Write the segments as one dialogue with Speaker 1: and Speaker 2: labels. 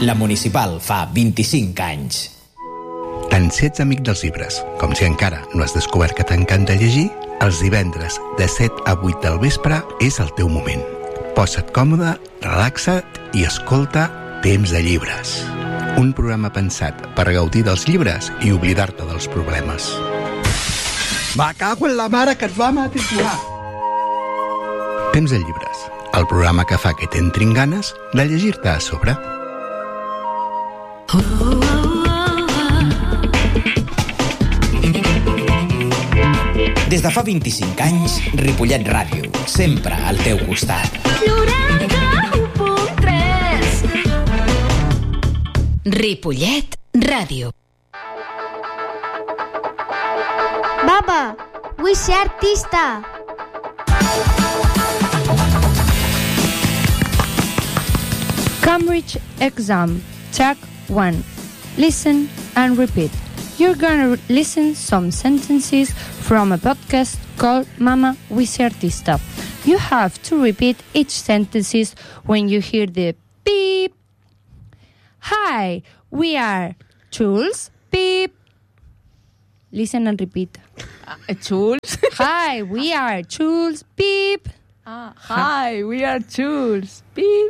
Speaker 1: La Municipal fa 25 anys.
Speaker 2: Tant si ets amic dels llibres, com si encara no has descobert que t'encanta llegir, els divendres de 7 a 8 del vespre és el teu moment. Posa't còmode, relaxa't i escolta Temps de Llibres. Un programa pensat per gaudir dels llibres i oblidar-te dels problemes.
Speaker 3: Me cago en la mare que ens va matricular!
Speaker 2: Temps de Llibres, el programa que fa que t'entrin ganes de llegir-te a sobre.
Speaker 1: Des de fa 25 anys, Ripollet Ràdio, sempre al teu costat.
Speaker 4: 91.3 Ripollet Ràdio.
Speaker 5: Papa, vull ser artista.
Speaker 6: Cambridge exam, track 1. Listen and repeat. You're gonna listen some sentences from a podcast called Mama, we say artista. You have to repeat each sentence when you hear the beep. Hi, we are Jules. Beep. Listen and repeat.
Speaker 7: Jules.
Speaker 6: Hi, we are Jules. Beep.
Speaker 7: Hi, we are Jules. Beep.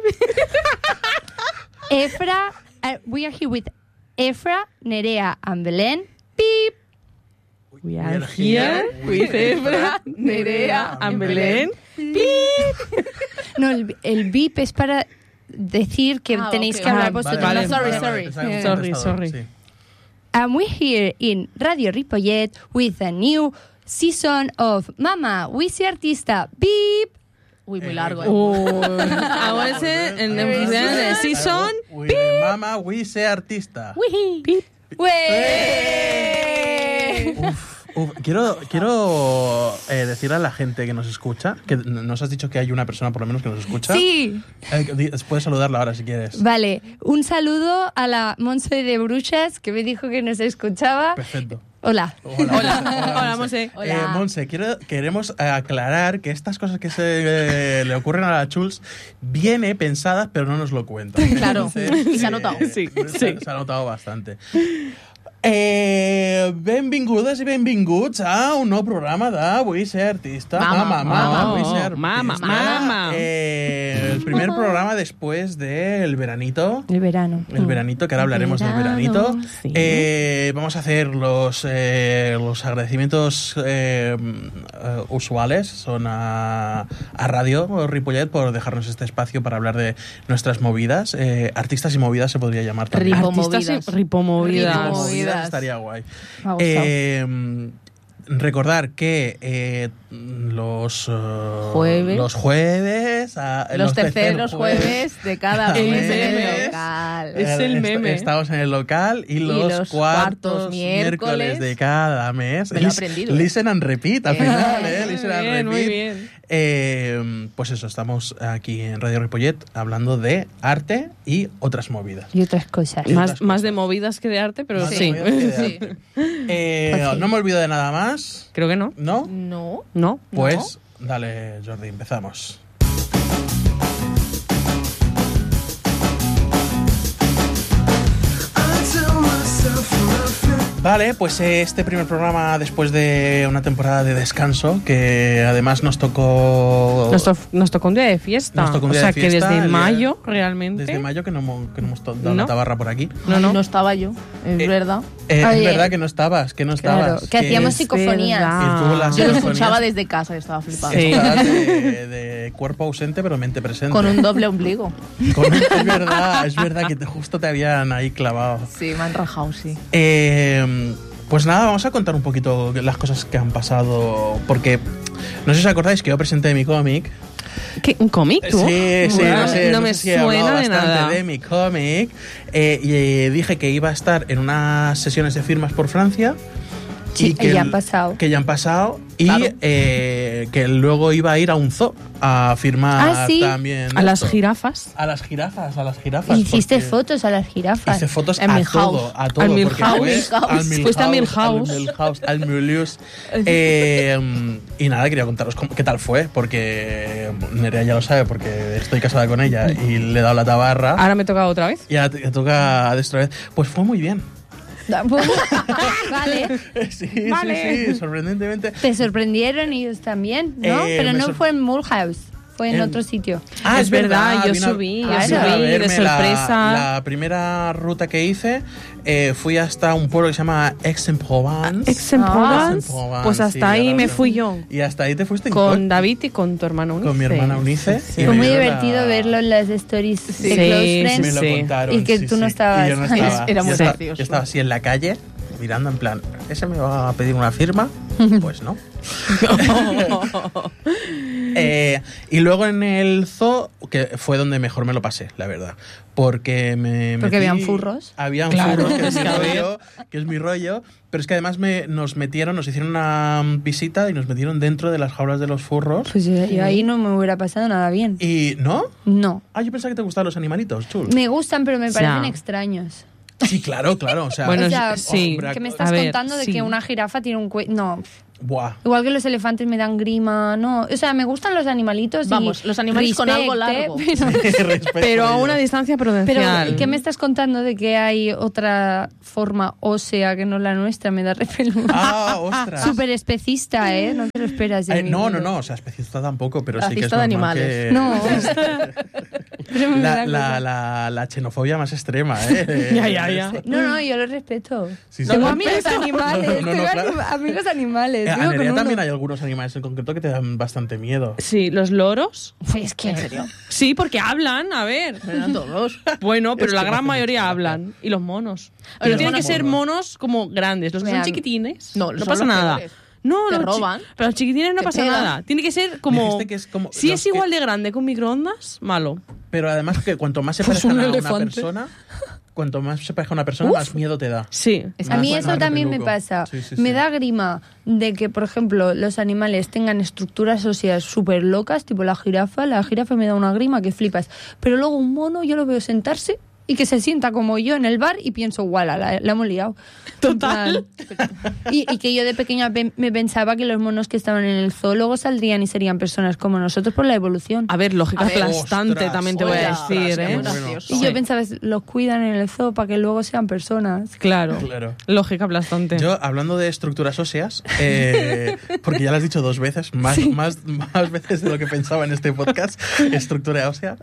Speaker 6: Efra, we are here with Efra, Nerea, and Belén. Beep.
Speaker 7: We are here with Efra, Nerea, and Belén. Beep.
Speaker 6: No, el beep es para decir que tenéis que hablar vosotros.
Speaker 7: Vale. Sorry.
Speaker 8: Sí.
Speaker 6: And we're here in Radio Ripollet with a new season of Mama, we say artista. Beep.
Speaker 7: Uy, muy largo,
Speaker 8: Ahora
Speaker 7: es en de season.
Speaker 8: Mama, we say artista.
Speaker 6: Beep.
Speaker 8: Quiero decirle a la gente que nos escucha, que nos has dicho que hay una persona por lo menos que nos escucha.
Speaker 6: Sí.
Speaker 8: Puedes saludarla ahora si quieres.
Speaker 6: Vale, un saludo a la Monse de Brujas que me dijo que nos escuchaba.
Speaker 8: Perfecto.
Speaker 6: Hola,
Speaker 7: Monse.
Speaker 6: Hola.
Speaker 8: Monse, queremos aclarar que estas cosas que se le ocurren a la Jules viene pensadas, pero no nos lo cuenta.
Speaker 7: Claro, y se ha notado.
Speaker 8: Sí. Se ha notado bastante. Benvingudes i benvinguts a un nou programa de Vull ser artista. Mama, vull ser artista.
Speaker 7: Mama.
Speaker 8: El primer programa después del veranito.
Speaker 6: El verano.
Speaker 8: El veranito, que ahora hablaremos del veranito.
Speaker 7: Sí.
Speaker 8: Vamos a hacer los agradecimientos usuales. Son a Radio Ripollet por dejarnos este espacio para hablar de nuestras movidas. Artistas y movidas se podría llamar también.
Speaker 7: Ripomovidas.
Speaker 8: Estaría guay.
Speaker 6: Me ha gustado.
Speaker 8: Recordar que los
Speaker 7: Jueves.
Speaker 8: los jueves,
Speaker 7: Los terceros jueves de cada mes en el local.
Speaker 8: Es el meme. Estamos en el local y los cuartos miércoles de cada mes.
Speaker 7: Me lo he aprendido.
Speaker 8: Listen and repeat al final, Listen and repeat.
Speaker 7: Muy bien.
Speaker 8: Pues eso, estamos aquí en Radio Ripollet hablando de arte y otras movidas.
Speaker 6: Y otras cosas.
Speaker 7: Más de movidas que de arte, pero
Speaker 8: Más de
Speaker 7: sí.
Speaker 8: movidas que de arte. No me olvido de nada más.
Speaker 7: Creo que no.
Speaker 8: ¿No?
Speaker 7: No.
Speaker 8: Pues dale, Jordi, empezamos. Vale, pues este primer programa después de una temporada de descanso, que además nos tocó...
Speaker 7: Nos tocó un día de fiesta.
Speaker 8: Nos tocó un día de fiesta,
Speaker 7: que desde
Speaker 8: el día-
Speaker 7: mayo, realmente.
Speaker 8: Desde mayo que no hemos dado
Speaker 7: ¿No?
Speaker 8: la tabarra por aquí.
Speaker 7: No.
Speaker 9: estaba yo, es verdad.
Speaker 8: Es
Speaker 6: Oye,
Speaker 8: verdad que no estabas,
Speaker 6: Claro,
Speaker 8: estabas.
Speaker 6: que hacíamos
Speaker 8: es-
Speaker 6: psicofonías.
Speaker 7: verdad.
Speaker 8: que tú las
Speaker 9: Yo lo
Speaker 8: sinfonías-
Speaker 9: escuchaba desde casa y estaba flipando.
Speaker 7: Sí.
Speaker 8: Estabas de cuerpo ausente pero mente presente.
Speaker 9: Con un doble ombligo.
Speaker 8: Es verdad que justo te habían ahí clavado.
Speaker 9: Sí, me han rajado, sí.
Speaker 8: Pues nada, vamos a contar un poquito las cosas que han pasado, porque no sé si os acordáis que yo presenté mi cómic.
Speaker 7: ¿Qué? ¿Un cómic tú?
Speaker 8: Sí, no sé.
Speaker 7: No me
Speaker 8: sé si he hablado
Speaker 7: suena de
Speaker 8: bastante
Speaker 7: nada.
Speaker 8: de mi cómic. Y dije que iba a estar en unas sesiones de firmas por Francia.
Speaker 6: Sí,
Speaker 8: y
Speaker 6: que ya han pasado.
Speaker 8: Que ya han pasado y
Speaker 9: Claro.
Speaker 8: que luego iba a ir a un zoo a firmar
Speaker 6: ¿sí?
Speaker 8: también.
Speaker 10: A las
Speaker 8: esto.
Speaker 10: jirafas.
Speaker 8: A las jirafas.
Speaker 6: Hiciste
Speaker 8: porque
Speaker 6: fotos a las jirafas.
Speaker 8: Hice fotos
Speaker 9: En
Speaker 8: a
Speaker 9: Milhouse.
Speaker 8: todo.
Speaker 10: Al
Speaker 8: Porque
Speaker 10: Milhouse. Fuiste a Milhouse.
Speaker 8: Al Milhouse. Y nada, quería contaros qué tal fue, porque Nerea ya lo sabe, porque estoy casada con ella y le he dado la tabarra.
Speaker 10: Ahora me toca otra vez.
Speaker 8: Ya te toca de esta vez. Pues fue muy bien.
Speaker 6: Vale.
Speaker 8: Sí,
Speaker 10: Vale.
Speaker 8: sí, sorprendentemente.
Speaker 6: Te sorprendieron ellos también, ¿no? Pero
Speaker 8: me
Speaker 6: no fue en Mulhouse, fue en otro sitio.
Speaker 8: Ah,
Speaker 10: Es verdad, yo
Speaker 8: vino-
Speaker 10: subí, yo
Speaker 8: vino
Speaker 6: subí
Speaker 8: a
Speaker 10: de
Speaker 8: verme
Speaker 10: sorpresa.
Speaker 8: La primera ruta que hice, fui hasta un pueblo que se llama Aix-en-Provence.
Speaker 10: Aix-en-Provence.
Speaker 8: Aix-en-Provence,
Speaker 10: Pues hasta
Speaker 8: sí,
Speaker 10: ahí
Speaker 8: ahora
Speaker 10: me
Speaker 8: no.
Speaker 10: fui yo.
Speaker 8: Y hasta ahí te fuiste en
Speaker 10: Con
Speaker 8: coche.
Speaker 10: David y con tu hermana Unice.
Speaker 8: Con mi hermana Unice.
Speaker 10: Sí,
Speaker 8: y
Speaker 6: Fue
Speaker 8: me
Speaker 6: muy
Speaker 8: dieron
Speaker 6: divertido
Speaker 8: la-
Speaker 6: verlo en las stories
Speaker 10: Sí,
Speaker 6: de Close
Speaker 10: sí,
Speaker 6: Friends.
Speaker 8: Me lo
Speaker 10: Sí.
Speaker 8: contaron.
Speaker 6: Y que tú no estabas.
Speaker 8: Y yo no estaba.
Speaker 9: Era muy
Speaker 8: Yo estaba-
Speaker 9: gracioso.
Speaker 8: Yo estaba así en la calle, mirando en plan, ¿ese me va a pedir una firma? Pues no. Y luego en el zoo, que fue donde mejor me lo pasé, la verdad. Porque
Speaker 6: Porque habían furros.
Speaker 8: Habían
Speaker 10: Claro,
Speaker 8: furros, que es,
Speaker 10: es que a ver.
Speaker 8: que es mi rollo. Pero es que además nos hicieron una visita y nos metieron dentro de las jaulas de los furros.
Speaker 6: Pues yo ahí no me hubiera pasado nada bien.
Speaker 8: ¿Y no?
Speaker 6: No.
Speaker 8: Ah, yo pensaba que te gustaban los animalitos, chul.
Speaker 6: Me gustan, pero me parecen
Speaker 10: Ya.
Speaker 6: extraños.
Speaker 8: Sí, claro. O sea,
Speaker 10: Bueno,
Speaker 6: O sea,
Speaker 10: sí.
Speaker 8: hombre,
Speaker 6: ¿Qué me estás
Speaker 10: A ver,
Speaker 6: contando de
Speaker 10: sí.
Speaker 6: que una jirafa tiene un cuello? No.
Speaker 8: buah.
Speaker 6: Igual que los elefantes me dan grima, no. O sea, me gustan los animalitos.
Speaker 9: Vamos,
Speaker 6: y
Speaker 9: los animales con algo
Speaker 6: respect,
Speaker 9: largo.
Speaker 6: Pero,
Speaker 8: Respeto
Speaker 10: Pero a
Speaker 8: ellos.
Speaker 10: una distancia
Speaker 6: pero
Speaker 10: prudencial.
Speaker 6: ¿qué me estás contando de que hay otra forma ósea que no la nuestra? Me da repelús.
Speaker 8: Ah, ostras.
Speaker 6: Súper especista, ¿eh? No te lo esperas de mí.
Speaker 8: No,
Speaker 6: pero-
Speaker 8: o sea, especista tampoco, pero sí que es
Speaker 9: Racista de
Speaker 8: normal
Speaker 9: animales.
Speaker 8: que...
Speaker 6: No. Pero me da cosa.
Speaker 8: la xenofobia más extrema, ¿eh?
Speaker 10: Ya.
Speaker 6: No, yo lo respeto.
Speaker 8: Sí, sí.
Speaker 6: Tengo
Speaker 8: No,
Speaker 6: amigos
Speaker 8: respeto.
Speaker 6: animales.
Speaker 8: No,
Speaker 6: tengo
Speaker 8: claro.
Speaker 6: amigos animales.
Speaker 8: A
Speaker 6: vivo con
Speaker 8: Nerea
Speaker 6: uno.
Speaker 8: también hay algunos animales en concreto que te dan bastante miedo.
Speaker 10: Sí, los loros.
Speaker 6: Es que...
Speaker 9: ¿En serio?
Speaker 10: Sí, porque hablan, a ver.
Speaker 9: Pero no todos.
Speaker 10: Bueno, pero
Speaker 8: Es
Speaker 10: la
Speaker 8: que
Speaker 10: gran
Speaker 8: me hace
Speaker 10: mayoría
Speaker 8: mucha
Speaker 10: hablan. Y los monos.
Speaker 9: Oye,
Speaker 10: Pero
Speaker 9: los
Speaker 10: tienen que
Speaker 9: monos
Speaker 10: ser
Speaker 8: no.
Speaker 10: monos como grandes. Los que son
Speaker 6: Vean.
Speaker 10: chiquitines,
Speaker 9: No,
Speaker 10: no
Speaker 9: son
Speaker 10: pasa
Speaker 9: los
Speaker 10: nada.
Speaker 9: peores.
Speaker 10: No,
Speaker 9: Te
Speaker 10: los
Speaker 9: roban.
Speaker 10: pero los chiquitines no
Speaker 9: Te
Speaker 10: pasa
Speaker 9: pegan.
Speaker 10: nada. Tiene que ser como...
Speaker 8: Dijiste que es como
Speaker 10: Si
Speaker 8: los
Speaker 10: es
Speaker 8: que-
Speaker 10: igual de grande que un microondas, malo.
Speaker 8: Pero además que cuanto más se
Speaker 10: Pues
Speaker 8: parezcan
Speaker 10: un
Speaker 8: a una
Speaker 10: elefante.
Speaker 8: persona, cuanto más se parezca a una persona, más miedo te da.
Speaker 10: Sí.
Speaker 9: Es
Speaker 6: A mí
Speaker 8: Más-
Speaker 6: eso
Speaker 8: más
Speaker 6: también me
Speaker 8: repeluco.
Speaker 6: pasa.
Speaker 8: Sí, sí,
Speaker 6: Me
Speaker 8: sí.
Speaker 6: da grima de que, por ejemplo, los animales tengan estructuras óseas súper locas, tipo la jirafa. La jirafa me da una grima que flipas. Pero luego un mono yo lo veo sentarse y que se sienta como yo en el bar y pienso, guala, la hemos liado.
Speaker 10: Total.
Speaker 6: Y que yo de pequeña me pensaba que los monos que estaban en el zoólogo saldrían y serían personas como nosotros por la evolución.
Speaker 10: A ver, lógica
Speaker 9: A ver,
Speaker 10: aplastante
Speaker 8: ostras,
Speaker 10: también te voy a
Speaker 9: ostras,
Speaker 10: decir,
Speaker 9: qué
Speaker 10: ¿eh?
Speaker 9: bueno.
Speaker 6: Y yo pensaba, los cuidan en el zoo para que luego sean personas.
Speaker 10: Claro.
Speaker 8: Claro.
Speaker 10: Lógica aplastante.
Speaker 8: Yo, hablando de estructuras óseas, porque ya lo has dicho 2 veces, más veces de lo que pensaba en este podcast, estructura ósea,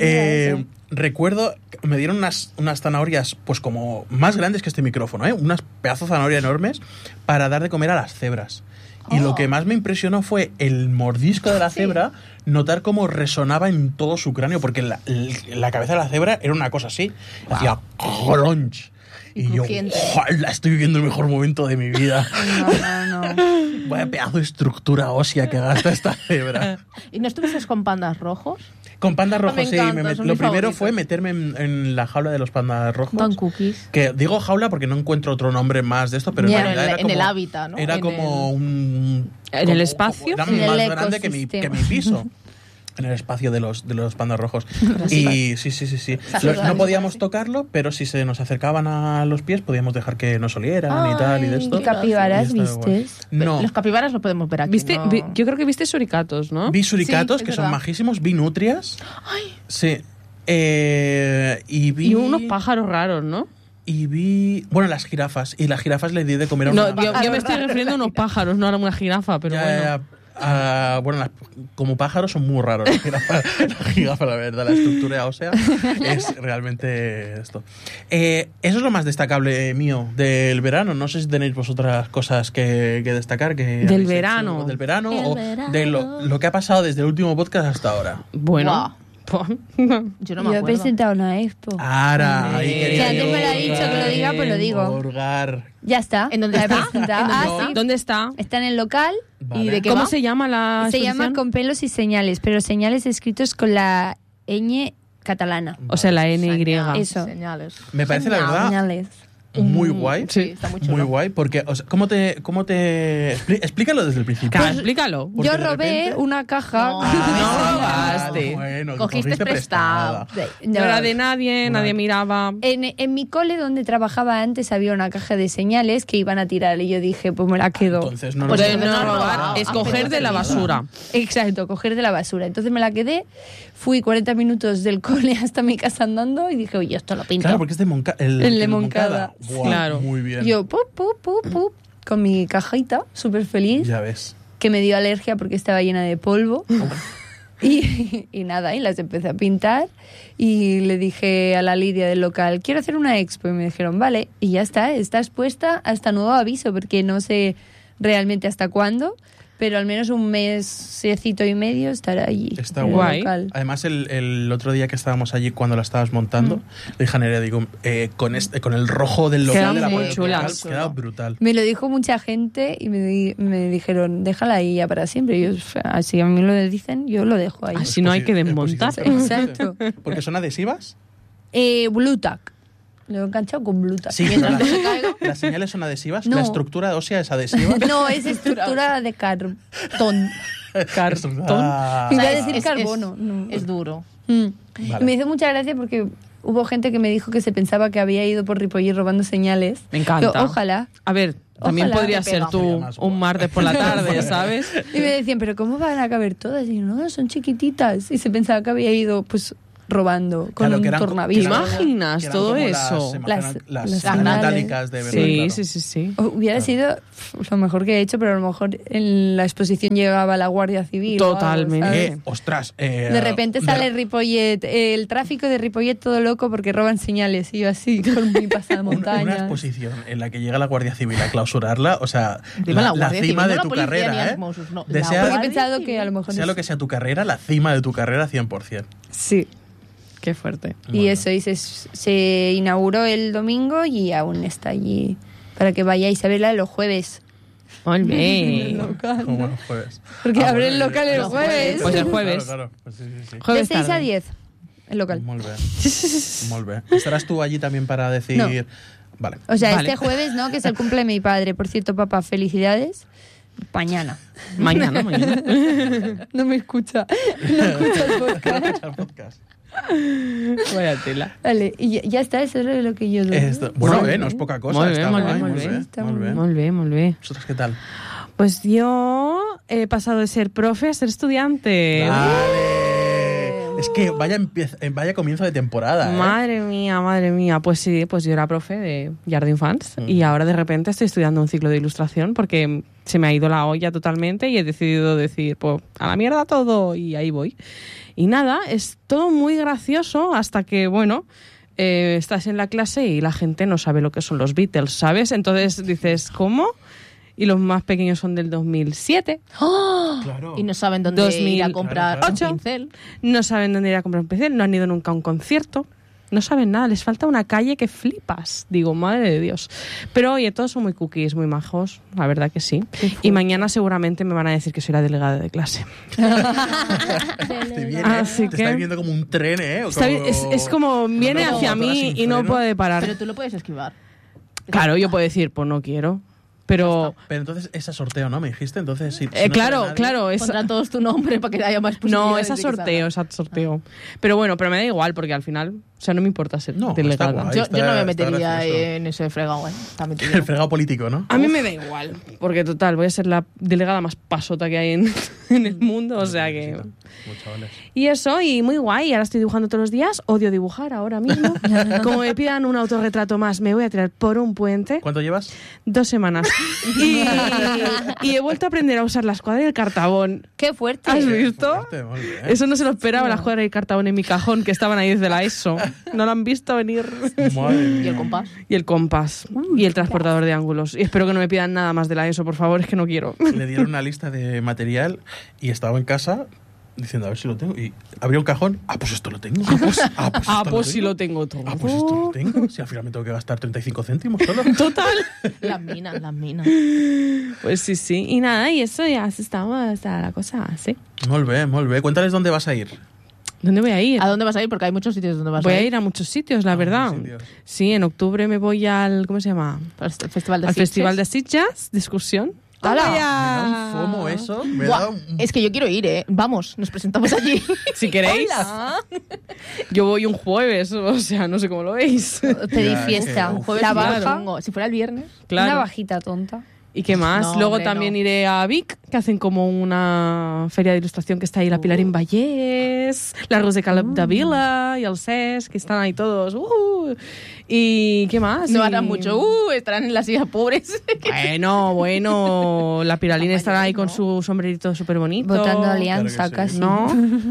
Speaker 8: recuerdo, que me dieron unas zanahorias pues como más grandes que este micrófono, unas pedazos de zanahoria enormes para dar de comer a las cebras. Y lo que más me impresionó fue el mordisco de la cebra, notar cómo resonaba en todo su cráneo, porque la cabeza de la cebra era una cosa así, hacía crunch. Y yo,
Speaker 9: crujiente.
Speaker 8: ¡ojalá! Estoy viviendo el mejor momento de mi vida.
Speaker 6: No.
Speaker 8: Vaya pedazo de estructura ósea que gasta esta cebra.
Speaker 9: ¿Y no estuviste con pandas rojos?
Speaker 8: Con pandas rojos,
Speaker 9: Me
Speaker 8: sí.
Speaker 9: encanta, son
Speaker 8: Lo
Speaker 9: mis
Speaker 8: primero
Speaker 9: favoritos.
Speaker 8: fue meterme en la jaula de los pandas rojos.
Speaker 9: Pan cookies.
Speaker 8: Que digo jaula porque no encuentro otro nombre más de esto, pero
Speaker 6: Ya.
Speaker 8: en realidad era
Speaker 9: En
Speaker 8: como,
Speaker 9: el hábitat, ¿no?
Speaker 8: Era
Speaker 9: En
Speaker 8: como un...
Speaker 10: ¿En el espacio?
Speaker 8: Era
Speaker 6: En el
Speaker 8: más grande que mi
Speaker 6: ecosistema.
Speaker 8: piso. En el espacio de los pandas rojos. Y sí.
Speaker 9: Saludos.
Speaker 8: No podíamos tocarlo, pero si se nos acercaban a los pies, podíamos dejar que nos olieran y tal y de
Speaker 9: Ay,
Speaker 8: esto.
Speaker 6: ¿Y capibaras
Speaker 8: Y estaba guay.
Speaker 6: vistes?
Speaker 8: No.
Speaker 9: Los capibaras los podemos ver aquí.
Speaker 10: ¿Viste?
Speaker 9: ¿no?
Speaker 10: Yo creo que viste suricatos, ¿no?
Speaker 8: Vi suricatos,
Speaker 9: Sí,
Speaker 8: que
Speaker 9: es
Speaker 8: son
Speaker 9: verdad.
Speaker 8: majísimos. Vi nutrias. Sí. Y vi...
Speaker 10: Y unos pájaros raros, ¿no?
Speaker 8: Y vi... Bueno, las jirafas. Y las jirafas le di de comer a
Speaker 10: No,
Speaker 8: una...
Speaker 10: yo me estoy refiriendo a unos pájaros, no a una jirafa, pero
Speaker 8: Ya,
Speaker 10: bueno.
Speaker 8: ya. Bueno, como pájaros son muy raros la jirafa, la verdad, la estructura ósea es realmente esto. Eso es lo más destacable mío del verano. No sé si tenéis vosotras cosas que destacar.
Speaker 10: Del
Speaker 8: habéis
Speaker 10: verano.
Speaker 8: hecho del verano
Speaker 9: El
Speaker 8: o
Speaker 9: verano.
Speaker 8: de lo que ha pasado desde el último podcast hasta ahora.
Speaker 10: Bueno.
Speaker 9: Yo no me
Speaker 6: Yo he
Speaker 9: acuerdo.
Speaker 6: presentado una expo.
Speaker 8: Ahora, ahí quería
Speaker 6: Que antes
Speaker 8: yo
Speaker 6: me lo ha dicho, que lo diga, pues lo digo.
Speaker 8: Hurgar.
Speaker 6: Ya está.
Speaker 9: ¿En dónde
Speaker 6: La he
Speaker 9: está?
Speaker 6: presentado.
Speaker 9: ¿En dónde
Speaker 6: Ah, sí.
Speaker 10: ¿Dónde está?
Speaker 6: Está en el local.
Speaker 9: ¿Y de qué
Speaker 10: ¿Cómo
Speaker 9: va?
Speaker 10: se llama la
Speaker 6: Se llama
Speaker 10: exposición?
Speaker 6: Con pelos y señales, pero señales escritos con la ñ catalana.
Speaker 10: O sea, la NY.
Speaker 9: Señales,
Speaker 6: Eso.
Speaker 9: Señales.
Speaker 8: Me parece, la verdad,
Speaker 6: Señales.
Speaker 8: muy guay.
Speaker 10: Sí,
Speaker 9: está muy chulo.
Speaker 8: Muy guay, porque, o sea, ¿cómo te explícalo desde el principio?
Speaker 10: Claro, explícalo.
Speaker 8: Porque
Speaker 6: Yo
Speaker 8: de
Speaker 6: robé
Speaker 8: repente-
Speaker 6: una caja.
Speaker 9: No.
Speaker 10: No robaste.
Speaker 8: Bueno,
Speaker 9: Cogiste prestado.
Speaker 10: No era de nadie,
Speaker 8: Una-
Speaker 10: nadie miraba.
Speaker 6: En mi cole donde trabajaba antes había una caja de señales que iban a tirar y yo dije, pues me la quedo.
Speaker 8: Entonces no
Speaker 9: Pues
Speaker 8: lo
Speaker 10: Pues
Speaker 9: no
Speaker 10: no
Speaker 9: has
Speaker 10: robar,
Speaker 9: robado,
Speaker 10: es
Speaker 9: has
Speaker 10: coger
Speaker 9: pedido
Speaker 10: de la
Speaker 9: permiso.
Speaker 10: basura.
Speaker 6: Exacto, coger de la basura. Entonces me la quedé, fui 40 minutos del cole hasta mi casa andando y dije, oye, esto lo pinto.
Speaker 8: Claro, porque es de
Speaker 6: El de Moncada.
Speaker 8: Buah,
Speaker 10: Claro.
Speaker 8: Muy bien.
Speaker 6: Yo, pup, pup, pup, pup, con mi cajita, súper feliz,
Speaker 8: Ya ves.
Speaker 6: que me dio alergia porque estaba llena de polvo. Y nada, y las empecé a pintar y le dije a la Lidia del local, quiero hacer una expo, y me dijeron, vale, y ya está, estás puesta hasta nuevo aviso, porque no sé realmente hasta cuándo, pero al menos un mesecito y medio estará allí.
Speaker 8: Está
Speaker 6: en el
Speaker 10: guay.
Speaker 6: local.
Speaker 8: Además, el otro día que estábamos allí, cuando la estabas montando, le dije a Nerea, digo, con el rojo del local
Speaker 10: Quedan
Speaker 8: de la
Speaker 10: muy
Speaker 8: pared del
Speaker 10: chulas.
Speaker 8: local, queda brutal.
Speaker 6: Me lo dijo mucha gente y me dijeron, déjala ahí ya para siempre. Y yo, así a mí lo dicen, yo lo dejo ahí.
Speaker 10: Así no hay que desmontar.
Speaker 6: Exacto.
Speaker 8: ¿Porque son adhesivas?
Speaker 6: Blue Tack. Lo he enganchado con Blue Tack.
Speaker 8: Sí,
Speaker 9: Mientras
Speaker 8: pero
Speaker 9: no se caiga.
Speaker 8: las señales son adhesivas,
Speaker 6: No.
Speaker 8: la estructura ósea es adhesiva.
Speaker 6: No, es estructura de cartón.
Speaker 8: Ah,
Speaker 6: Iba a
Speaker 9: O sea,
Speaker 6: decir carbono. No.
Speaker 9: Es duro.
Speaker 6: Mm.
Speaker 8: Vale.
Speaker 6: Y me hizo mucha gracia porque hubo gente que me dijo que se pensaba que había ido por Ripollet robando señales.
Speaker 10: Me encanta.
Speaker 6: Yo, ojalá.
Speaker 10: A ver, también
Speaker 6: Ojalá
Speaker 10: podría
Speaker 9: te
Speaker 10: ser
Speaker 9: pega.
Speaker 10: tú
Speaker 8: Sería más guay.
Speaker 10: un martes por la tarde, ¿sabes?
Speaker 6: Y me decían, ¿pero cómo van a caber todas? Y yo, no, son chiquititas. Y se pensaba que había ido, pues, robando con
Speaker 8: Claro,
Speaker 6: un
Speaker 8: que eran-
Speaker 6: tornavidas.
Speaker 8: que eran-
Speaker 10: ¿Imaginas
Speaker 8: que eran
Speaker 10: todo
Speaker 8: como
Speaker 10: eso?
Speaker 8: Las
Speaker 6: Las
Speaker 8: señales
Speaker 6: señales.
Speaker 8: metálicas de verdad.
Speaker 10: Sí,
Speaker 8: claro.
Speaker 10: sí.
Speaker 6: Hubiera sido lo mejor que he hecho, pero a lo mejor en la exposición llegaba la Guardia Civil. o algo,
Speaker 10: Totalmente.
Speaker 6: ¿sabes?
Speaker 8: Ostras.
Speaker 6: De repente sale Ripollet, el tráfico de Ripollet todo loco porque roban señales. Y yo así, con mi
Speaker 8: una
Speaker 6: pasamontañas.
Speaker 8: exposición en la que llega la Guardia Civil a clausurarla, o sea,
Speaker 9: Encima
Speaker 8: la
Speaker 9: Guardia Civil,
Speaker 8: cima
Speaker 9: no
Speaker 8: de
Speaker 9: la
Speaker 8: tu
Speaker 9: policía ni
Speaker 8: carrera,
Speaker 9: las
Speaker 8: ¿eh?
Speaker 9: Mossos, no,
Speaker 8: Desea-
Speaker 9: la
Speaker 6: Porque he
Speaker 9: Guardia
Speaker 6: pensado
Speaker 9: Civil.
Speaker 6: que a lo mejor...
Speaker 8: Sea
Speaker 6: es-
Speaker 8: lo que sea tu carrera, la cima de tu carrera 100%.
Speaker 6: Sí.
Speaker 10: Qué fuerte.
Speaker 6: Y eso, y se inauguró el domingo y aún está allí para que vayáis a verla los jueves.
Speaker 10: Molt bé.
Speaker 8: Como el jueves.
Speaker 6: Porque
Speaker 8: Ah,
Speaker 6: abre
Speaker 8: bueno,
Speaker 6: el local el
Speaker 9: los
Speaker 6: jueves.
Speaker 10: Pues el jueves.
Speaker 8: Claro, pues sí.
Speaker 6: De
Speaker 10: Jueves
Speaker 6: 6 a
Speaker 10: tarde.
Speaker 6: 10, el local.
Speaker 8: Molt bé. Molt bé. ¿Estarás tú allí también para decir...?
Speaker 6: No.
Speaker 8: Vale.
Speaker 6: O sea,
Speaker 10: Vale.
Speaker 6: este jueves, ¿no? Que es el cumple de mi padre. Por cierto, papá, felicidades. Mañana.
Speaker 10: Mañana.
Speaker 6: No me escucha. No escucha el podcast.
Speaker 8: Quiero escuchar podcast.
Speaker 10: Vaya tela.
Speaker 6: Vale, y ya está, eso es lo que yo doy.
Speaker 8: Bueno,
Speaker 10: Molt bé.
Speaker 8: no es poca cosa.
Speaker 10: Molt bé,
Speaker 8: está
Speaker 10: molt
Speaker 8: guay,
Speaker 10: bé,
Speaker 8: molt
Speaker 10: molt
Speaker 8: bé,
Speaker 10: bé.
Speaker 6: Está
Speaker 8: molt bé.
Speaker 10: Molt bé, molt bé.
Speaker 8: ¿Vosotros qué tal?
Speaker 10: Pues yo he pasado de ser profe a ser estudiante.
Speaker 8: Vale. Es que vaya comienzo de temporada, ¿eh?
Speaker 10: Madre mía. Pues sí, pues yo era profe de Jardín Fans y ahora de repente estoy estudiando un ciclo de ilustración porque se me ha ido la olla totalmente y he decidido decir, pues a la mierda todo y ahí voy. Y nada, es todo muy gracioso hasta que, bueno, estás en la clase y la gente no sabe lo que son los Beatles, ¿sabes? Entonces dices, ¿cómo? Y los más pequeños son del 2007.
Speaker 8: Claro.
Speaker 9: Y no saben dónde ir a
Speaker 10: 2000,
Speaker 9: comprar
Speaker 8: claro,
Speaker 9: un
Speaker 10: claro.
Speaker 9: pincel.
Speaker 10: No saben dónde ir a comprar un pincel, no han ido nunca a un concierto, no saben nada, les falta una calle que flipas. Digo, madre de Dios. Pero oye, todos son muy cookies, muy majos, la verdad que sí. Y mañana seguramente me van a decir que soy la delegada de clase.
Speaker 8: Te viene,
Speaker 10: Así
Speaker 8: te
Speaker 10: que-
Speaker 8: está viendo como un tren, ¿eh? O
Speaker 10: Está bien, es como viene
Speaker 8: una
Speaker 10: hacia
Speaker 8: locomotora
Speaker 10: mí
Speaker 8: sin
Speaker 10: y no
Speaker 8: freno.
Speaker 10: puede parar.
Speaker 9: Pero tú lo puedes esquivar.
Speaker 10: Claro, yo puedo decir, pues no quiero. Pero
Speaker 8: Pero entonces es a sorteo, ¿no? Me dijiste, entonces sí. Si no
Speaker 10: claro,
Speaker 8: sabe nadie-
Speaker 10: claro, es,
Speaker 9: Pondrán todos tu nombre para que haya más
Speaker 10: no,
Speaker 9: posibilidades.
Speaker 10: es a
Speaker 9: de que
Speaker 10: sorteo,
Speaker 9: salga.
Speaker 10: es a sorteo. Pero bueno, pero me da igual porque al final, o sea, no me importa ser
Speaker 8: No, está
Speaker 10: delegada.
Speaker 8: guay.
Speaker 9: Yo
Speaker 8: está-
Speaker 9: no me
Speaker 8: está
Speaker 9: metería
Speaker 8: gracioso.
Speaker 9: en ese fregado, ¿eh? También te digo.
Speaker 8: El fregado político, ¿no?
Speaker 10: A mí me da igual, porque total, voy a ser la delegada más pasota que hay en el mundo, o sea que...
Speaker 8: Como chavales.
Speaker 10: Y eso, y muy guay, ahora estoy dibujando todos los días, odio dibujar ahora mismo. Como me pidan un autorretrato más, me voy a tirar por un puente.
Speaker 8: ¿Cuánto llevas?
Speaker 10: 2 semanas. Y he vuelto a aprender a usar la escuadra y el cartabón.
Speaker 6: ¡Qué fuerte!
Speaker 10: ¿Has visto?
Speaker 8: Fuerte, muy bien.
Speaker 10: Eso no se lo esperaba, la escuadra y el cartabón en mi cajón, que estaban ahí desde la ESO. No lo han visto venir.
Speaker 8: Madre
Speaker 9: Y
Speaker 8: mía.
Speaker 9: el compás.
Speaker 10: Y el compás. Y el transportador de ángulos. Y espero que no me pidan nada más de la ESO, por favor, es que no quiero.
Speaker 8: Le dieron una lista de material y estaba en casa diciendo a ver si lo tengo. Y abrió un cajón. Ah, pues esto lo tengo.
Speaker 10: Pues sí lo tengo todo.
Speaker 8: Ah, pues esto lo tengo. Si al final me tengo que gastar 35 céntimos solo.
Speaker 10: Total.
Speaker 9: Las minas, las minas.
Speaker 10: Pues sí, sí. Y nada, y eso ya estaba la cosa así.
Speaker 8: Molt bé, molt bé. Cuéntales dónde vas a ir.
Speaker 10: ¿Dónde voy a ir?
Speaker 9: ¿A dónde vas a ir? Porque hay muchos sitios donde vas
Speaker 10: Voy
Speaker 9: a
Speaker 10: a
Speaker 9: ir.
Speaker 10: ir a muchos sitios, la verdad.
Speaker 8: sitios.
Speaker 10: Sí, en octubre me voy al... ¿Cómo se llama?
Speaker 9: Al Festival de
Speaker 10: Al
Speaker 9: Sitges.
Speaker 10: Festival de Sitges, de excursión.
Speaker 9: ¡Hala!
Speaker 8: Me da un FOMO eso. Me
Speaker 9: Buah,
Speaker 8: da un...
Speaker 9: es que yo quiero ir, ¿eh? Vamos, nos presentamos allí.
Speaker 10: Si queréis.
Speaker 9: Hola.
Speaker 10: Yo voy un jueves, o sea, no sé cómo lo veis.
Speaker 6: Pedí
Speaker 8: Ya,
Speaker 6: fiesta.
Speaker 8: que-
Speaker 9: Un jueves
Speaker 6: La
Speaker 9: sí,
Speaker 6: baja.
Speaker 9: chungo. Si fuera el viernes.
Speaker 10: Claro.
Speaker 6: Una bajita tonta.
Speaker 10: ¿Y qué más?
Speaker 9: No,
Speaker 10: Luego
Speaker 9: hombre,
Speaker 10: también
Speaker 9: no.
Speaker 10: iré a Vic, que hacen como una feria de ilustración que está ahí la Pilar en Vallès, la Ros de Caleb de Vila y el Cesc, que están ahí todos. ¿Y qué más?
Speaker 9: No
Speaker 10: Y-
Speaker 9: harán mucho. Estarán en las sillas pobres.
Speaker 10: Bueno, la Piralina estará ahí con
Speaker 9: ¿no?
Speaker 10: su sombrerito súper bonito.
Speaker 6: Votando alianza
Speaker 8: Claro que sí.
Speaker 6: casi.
Speaker 10: ¿No?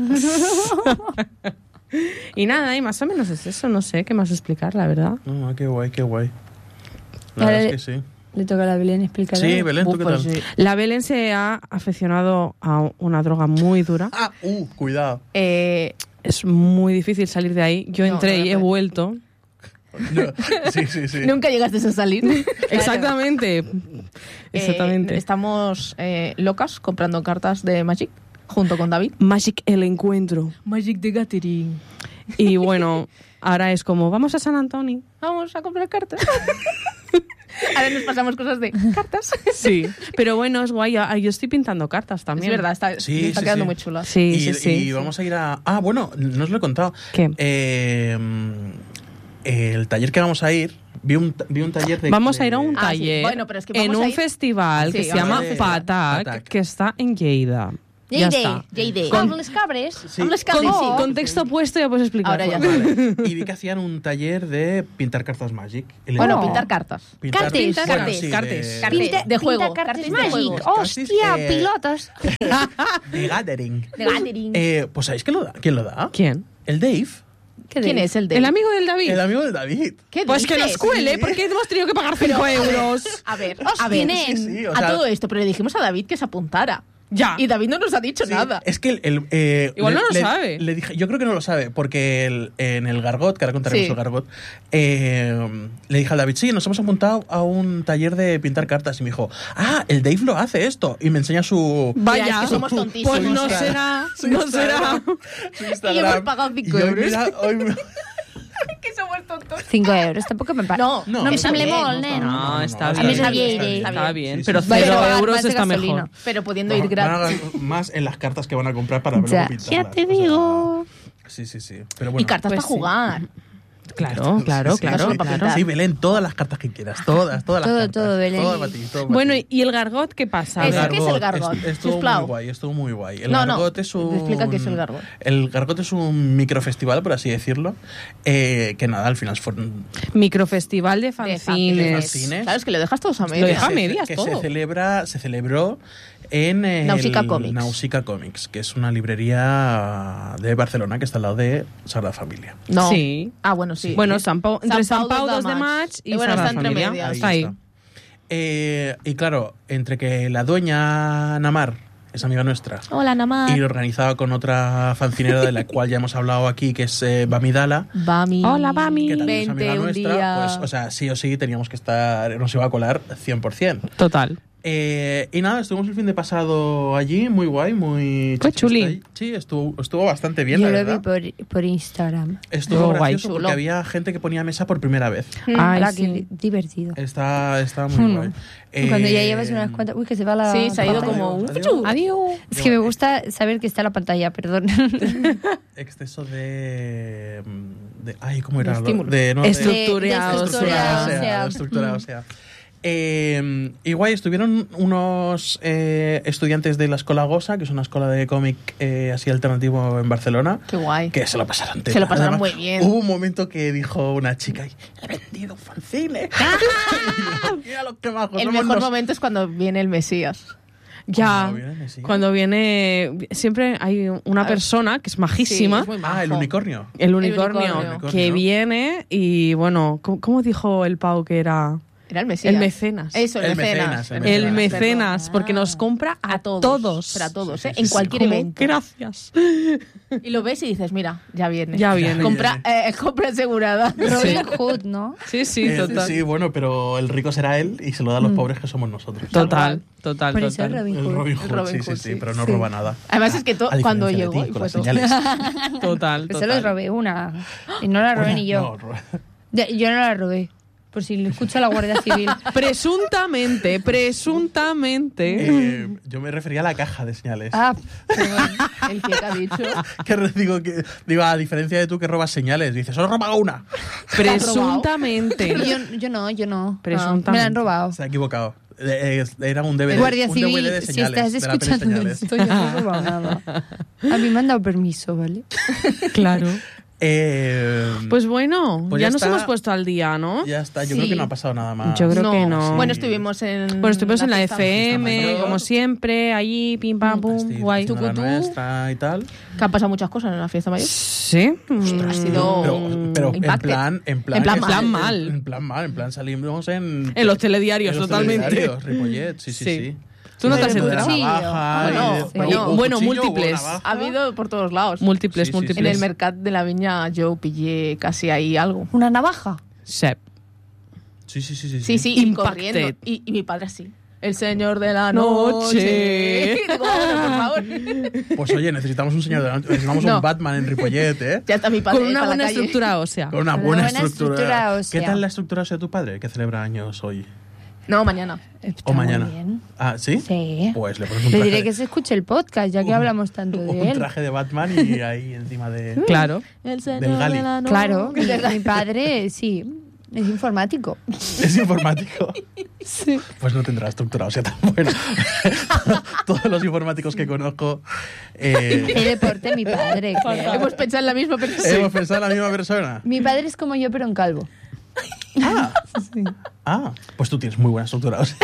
Speaker 10: Y nada, y más o menos es eso, no sé qué más explicar, la verdad.
Speaker 8: No, qué guay, qué guay. La
Speaker 6: Ahora
Speaker 8: verdad es que sí.
Speaker 6: Le toca a la Belén explicar.
Speaker 8: Sí, Belén, ¿tú qué tal?
Speaker 9: Sí.
Speaker 10: La Belén se ha aficionado a una droga muy dura.
Speaker 8: Ah, cuidado.
Speaker 10: Es muy difícil salir de ahí. Yo
Speaker 9: No,
Speaker 10: entré
Speaker 9: no,
Speaker 10: y he
Speaker 9: no.
Speaker 10: vuelto.
Speaker 8: No, sí.
Speaker 9: Nunca llegaste a salir.
Speaker 10: Exactamente. Exactamente.
Speaker 9: Estamos locas comprando cartas de Magic junto con David.
Speaker 10: Magic el encuentro.
Speaker 9: Magic de Gathering.
Speaker 10: Y bueno, ahora es como, vamos a San Antonio.
Speaker 9: Vamos a comprar cartas. Ahora nos pasamos cosas de cartas.
Speaker 10: Sí. Pero bueno, es guay. Yo estoy pintando cartas también.
Speaker 9: Es verdad, está
Speaker 8: Sí,
Speaker 9: quedando
Speaker 8: sí.
Speaker 9: muy chula.
Speaker 10: Sí,
Speaker 8: Y,
Speaker 10: sí.
Speaker 8: y vamos a ir a... Ah, bueno, no os lo he contado.
Speaker 10: ¿Qué?
Speaker 8: El taller que vamos a ir... Vi un taller de...
Speaker 10: Vamos a ir a un
Speaker 9: Ah, sí.
Speaker 10: taller
Speaker 9: Bueno, pero es que
Speaker 10: en
Speaker 9: vamos a
Speaker 10: un
Speaker 9: ir-
Speaker 10: festival
Speaker 9: Sí,
Speaker 10: que se
Speaker 9: vamos
Speaker 10: llama
Speaker 8: a ir.
Speaker 10: Patac,
Speaker 8: Patac.
Speaker 10: que está en Lleida. Ya está.
Speaker 6: Amb les cabres?
Speaker 8: Sí.
Speaker 9: Amb les
Speaker 10: Con,
Speaker 9: cabres, sí.
Speaker 10: contexto puesto ya puedes explicar.
Speaker 9: Ahora ya.
Speaker 8: Vale. Y vi que hacían un taller de pintar cartas Magic. Y le
Speaker 9: Bueno,
Speaker 8: dije,
Speaker 9: pintar cartas.
Speaker 8: pintar-
Speaker 6: Cartes.
Speaker 8: bueno,
Speaker 9: Cartes.
Speaker 8: sí,
Speaker 10: Cartes.
Speaker 9: Cartes. De juego.
Speaker 6: Pinta cartes
Speaker 9: Cartes de
Speaker 6: Magic.
Speaker 9: juego.
Speaker 6: Hòstia,
Speaker 8: Cartes,
Speaker 6: pilotes.
Speaker 8: De Gathering.
Speaker 9: De Gathering.
Speaker 8: Pues ¿sabéis quién lo da?
Speaker 10: ¿Quién?
Speaker 8: El Dave.
Speaker 9: ¿Quién es el de?
Speaker 10: El amigo del David.
Speaker 8: El amigo de David.
Speaker 9: ¿Qué
Speaker 10: Pues que
Speaker 9: dices?
Speaker 10: nos cuele, porque hemos tenido que pagar 5 euros.
Speaker 9: A ver,
Speaker 6: Hostia,
Speaker 9: a ver.
Speaker 6: nen.
Speaker 8: Sí, o
Speaker 9: A
Speaker 8: sea,
Speaker 9: todo esto, pero le dijimos a David que se apuntara.
Speaker 10: Ya.
Speaker 9: Y David no nos ha dicho
Speaker 8: sí,
Speaker 9: nada.
Speaker 8: Es que
Speaker 10: Igual no lo sabe.
Speaker 8: Le dije, yo creo que no lo sabe, porque en el Gargot, que ahora contaremos
Speaker 9: Sí.
Speaker 8: el Gargot, le dije al David, sí, nos hemos apuntado a un taller de pintar cartas. Y me dijo, el Dave lo hace esto. Y me enseña su...
Speaker 10: Vaya,
Speaker 9: Ya, es que somos tontísimos.
Speaker 10: pues no
Speaker 8: Su
Speaker 10: será,
Speaker 8: su
Speaker 10: no
Speaker 8: Instagram.
Speaker 10: será.
Speaker 8: Su Instagram.
Speaker 9: Y hemos pagado 5
Speaker 8: Y hoy,
Speaker 9: euros.
Speaker 8: mira, hoy
Speaker 9: Que somos tontos.
Speaker 6: 5 euros, tampoc me parece.
Speaker 9: No,
Speaker 8: No,
Speaker 6: em
Speaker 8: está
Speaker 6: sembla
Speaker 8: bien,
Speaker 6: molt, nen.
Speaker 10: No, está
Speaker 8: está
Speaker 10: bien.
Speaker 6: A més, a
Speaker 8: bien,
Speaker 6: Lleida.
Speaker 8: está
Speaker 10: Está
Speaker 8: bien.
Speaker 10: bien,
Speaker 8: Sí,
Speaker 10: pero
Speaker 8: sí.
Speaker 10: 0
Speaker 6: Pero
Speaker 10: euros
Speaker 6: más de
Speaker 10: está
Speaker 6: gasolina.
Speaker 10: mejor.
Speaker 9: Pero pudiendo ir
Speaker 8: Van a
Speaker 9: gratis.
Speaker 8: ganar más en las cartas que van a comprar para luego
Speaker 6: Ya,
Speaker 8: pintarlas.
Speaker 6: ya te
Speaker 8: o sea,
Speaker 6: digo.
Speaker 8: sí. Pero bueno,
Speaker 9: Y cartas
Speaker 10: pues
Speaker 9: para
Speaker 10: sí.
Speaker 9: jugar.
Speaker 10: Claro, claro,
Speaker 8: Sí, sí,
Speaker 10: claro,
Speaker 8: sí.
Speaker 10: claro.
Speaker 8: Sí, Belén, todas las cartas que quieras. Todas las
Speaker 6: Todo,
Speaker 8: cartas.
Speaker 6: todo, Belén.
Speaker 8: Todo para ti, todo para
Speaker 10: Bueno,
Speaker 8: ti.
Speaker 10: ¿y el Gargot qué pasa?
Speaker 9: Eso, ¿qué es el Gargot?
Speaker 8: Estuvo
Speaker 9: Sisplau.
Speaker 8: muy guay, estuvo muy guay. El
Speaker 9: No, no,
Speaker 8: Gargot es un...
Speaker 9: explica qué es el Gargot.
Speaker 8: El Gargot es un microfestival, por así decirlo, que nada, al final fue...
Speaker 10: Microfestival de
Speaker 9: De
Speaker 10: fanzines.
Speaker 8: fanzines.
Speaker 9: Claro, es que lo dejas todos a
Speaker 10: Lo
Speaker 9: medias.
Speaker 10: deja a medias
Speaker 8: que
Speaker 10: todo.
Speaker 8: se celebró en el
Speaker 9: Nausicaa Comics.
Speaker 8: Nausicaa Comics, que es una librería de Barcelona que está al lado de Sagrada Familia.
Speaker 9: No.
Speaker 10: Sí.
Speaker 9: Ah, bueno, sí.
Speaker 10: Bueno, entre
Speaker 9: Sant
Speaker 10: Sant Pau 2 de maig y
Speaker 9: bueno,
Speaker 10: Sagrada
Speaker 9: está entre
Speaker 10: Familia.
Speaker 9: medias.
Speaker 10: Está ahí.
Speaker 8: Y claro, entre que la dueña Namar es amiga nuestra
Speaker 9: Hola, Namar.
Speaker 8: y lo organizaba con otra fancinera de la cual ya hemos hablado aquí, que es Bamidala,
Speaker 9: Bami.
Speaker 10: Hola, Bami.
Speaker 8: que también es amiga
Speaker 9: Vente un
Speaker 8: nuestra,
Speaker 9: día.
Speaker 8: pues, o sea, sí o sí teníamos que estar, nos iba a colar 100%.
Speaker 10: Total.
Speaker 8: Y nada, estuvimos el fin de pasado allí, muy guay, muy...
Speaker 10: Qué chuli.
Speaker 8: Sí, estuvo bastante bien,
Speaker 6: Yo
Speaker 8: la
Speaker 6: lo
Speaker 8: verdad.
Speaker 6: vi por Instagram.
Speaker 8: Estuvo
Speaker 10: Estuvo guay.
Speaker 8: gracioso porque había gente que ponía mesa por primera vez.
Speaker 10: Ay,
Speaker 6: Hola,
Speaker 10: sí.
Speaker 6: qué divertido.
Speaker 8: Está muy guay.
Speaker 6: Cuando ya llevas unas cuantas... Uy, que se va la...
Speaker 9: Sí, se ha ido
Speaker 6: pantalla.
Speaker 9: como un
Speaker 8: Adiós.
Speaker 9: fichu.
Speaker 10: Adiós.
Speaker 6: Es que me gusta saber que está la pantalla, perdón.
Speaker 8: Exceso de ay, ¿cómo era?
Speaker 9: De estímulo.
Speaker 10: Estructura
Speaker 6: ósea.
Speaker 8: Estructura ósea. Y guay, estuvieron unos estudiantes de la Escola Gosa, que es una escuela de cómic así alternativo en Barcelona,
Speaker 9: Qué guay.
Speaker 8: que se lo pasaron
Speaker 9: Se lo pasaron
Speaker 8: Además,
Speaker 9: muy bien.
Speaker 8: Hubo un momento que dijo una chica, he vendido un fanzine. Mira lo que majos
Speaker 9: El
Speaker 8: somos
Speaker 9: mejor
Speaker 8: los-
Speaker 9: momento es cuando viene el Mesías.
Speaker 10: Ya,
Speaker 8: Cuando viene, sí.
Speaker 10: cuando viene, siempre hay una persona que es majísima,
Speaker 9: Sí, es muy majo.
Speaker 8: el unicornio.
Speaker 10: el unicornio,
Speaker 9: unicornio.
Speaker 10: que viene y bueno, ¿cómo dijo el Pau que era?
Speaker 9: Era el Mesías.
Speaker 10: El mecenas.
Speaker 9: Eso, el
Speaker 10: El mecenas, porque nos compra a todos.
Speaker 9: Pero a todos,
Speaker 8: Sí, sí,
Speaker 9: en
Speaker 8: sí.
Speaker 9: cualquier
Speaker 10: Como,
Speaker 9: evento.
Speaker 10: Gracias.
Speaker 9: Y lo ves y dices, mira, ya viene.
Speaker 10: Ya viene.
Speaker 9: Compra asegurada.
Speaker 6: Robin Hood, ¿no?
Speaker 10: Sí, sí, total.
Speaker 8: Sí, bueno, pero el rico será él y se lo da a los pobres que somos nosotros.
Speaker 10: Total.
Speaker 6: Por eso es Robin
Speaker 8: El
Speaker 6: Hood.
Speaker 8: Robin Hood,
Speaker 9: Robin Hood,
Speaker 8: sí,
Speaker 9: sí.
Speaker 8: pero no roba nada.
Speaker 9: Además es que
Speaker 8: A
Speaker 9: cuando
Speaker 8: diferencia de
Speaker 9: llegó
Speaker 8: ti,
Speaker 9: y
Speaker 8: con
Speaker 9: fue
Speaker 8: las
Speaker 9: todo.
Speaker 8: señales.
Speaker 10: Total,
Speaker 6: Pues se los robé una. Y no la robé
Speaker 8: Una,
Speaker 6: ni yo.
Speaker 8: no, roba.
Speaker 6: Yo no la robé. Por si le escucha la Guardia Civil.
Speaker 10: Presuntamente.
Speaker 8: Yo me refería a la caja de señales.
Speaker 6: Ah,
Speaker 9: El que ha dicho.
Speaker 8: Digo, a diferencia de tú que robas señales, dices, solo roba una.
Speaker 10: Presuntamente.
Speaker 6: yo no.
Speaker 10: Presuntamente.
Speaker 6: Me la han robado.
Speaker 8: Se ha equivocado. Era un DVD.
Speaker 6: Guardia
Speaker 8: un
Speaker 6: Civil,
Speaker 8: DVD de
Speaker 6: si
Speaker 8: señales,
Speaker 6: estás
Speaker 8: de la peli
Speaker 6: escuchando
Speaker 8: Señales.
Speaker 6: esto, yo no he robado nada. A mí me han dado permiso, ¿vale?
Speaker 10: Claro.
Speaker 8: Pues
Speaker 10: Pues bueno,
Speaker 8: Pues
Speaker 10: ya
Speaker 8: ya
Speaker 10: nos
Speaker 8: está.
Speaker 10: hemos puesto al día, ¿no?
Speaker 8: ya está, yo
Speaker 6: Sí.
Speaker 8: creo que no ha pasado nada más.
Speaker 10: Yo creo que no.
Speaker 9: Bueno, estuvimos en.
Speaker 10: Bueno, estuvimos en la
Speaker 9: fiesta
Speaker 10: FM,
Speaker 9: mayor,
Speaker 10: como siempre, allí, pim pam pum,
Speaker 8: Sí,
Speaker 10: guay.
Speaker 8: haciendo la nuestra y tal.
Speaker 9: Que han pasado muchas cosas en la fiesta mayor.
Speaker 10: Sí.
Speaker 9: Ha sido.
Speaker 8: Pero en
Speaker 9: impacte.
Speaker 8: plan
Speaker 9: En plan
Speaker 10: mal.
Speaker 8: En plan salimos en
Speaker 10: los telediarios,
Speaker 8: en los
Speaker 10: totalmente.
Speaker 8: telediarios, Ripollet, sí.
Speaker 10: Sí. ¿Tú no te has
Speaker 8: Lo de
Speaker 10: enterado?
Speaker 8: la
Speaker 6: Sí,
Speaker 8: navaja,
Speaker 10: bueno,
Speaker 8: cuchillo,
Speaker 10: múltiples.
Speaker 8: o navaja.
Speaker 9: Ha habido por todos lados.
Speaker 10: Múltiples,
Speaker 8: Sí, sí,
Speaker 10: múltiples.
Speaker 9: En el mercado de la viña yo pillé casi ahí algo.
Speaker 6: ¿Una navaja?
Speaker 10: Sí.
Speaker 8: Sí.
Speaker 9: Sí, y
Speaker 10: Impacted.
Speaker 9: corriendo. Y mi padre así. El señor de la
Speaker 10: Noche.
Speaker 9: noche. Digo, bueno, por favor.
Speaker 8: Pues oye, necesitamos un señor de la noche, necesitamos
Speaker 9: No.
Speaker 8: un Batman en Ripollet, ¿eh?
Speaker 9: Ya está mi padre.
Speaker 10: Con una
Speaker 9: para la
Speaker 10: buena
Speaker 9: calle.
Speaker 10: estructura ósea.
Speaker 8: Con una
Speaker 6: Con una
Speaker 8: buena
Speaker 6: buena estructura ósea.
Speaker 8: ¿Qué tal la estructura ósea de tu padre, que celebra años hoy?
Speaker 9: No, mañana.
Speaker 6: Está
Speaker 8: ¿O mañana?
Speaker 6: muy bien.
Speaker 8: Ah, ¿sí?
Speaker 6: Sí.
Speaker 8: Pues le pones un
Speaker 6: Le
Speaker 8: traje,
Speaker 6: diré que se escuche el podcast, ya que hablamos tanto de
Speaker 8: un
Speaker 6: él.
Speaker 8: traje de Batman y ahí encima de...
Speaker 10: Claro.
Speaker 9: El
Speaker 8: Del Gali.
Speaker 6: Claro, mi padre, sí, es informático.
Speaker 8: Es informático.
Speaker 6: Sí.
Speaker 8: Pues no tendrá estructura ósea tan buena. Todos los informáticos que conozco
Speaker 6: El deporte, mi padre, creo.
Speaker 9: Hemos pensado en la misma persona.
Speaker 8: hemos pensado en la misma persona.
Speaker 6: Mi padre es como yo, pero en calvo.
Speaker 8: Pues tú tienes muy buena estructura ósea.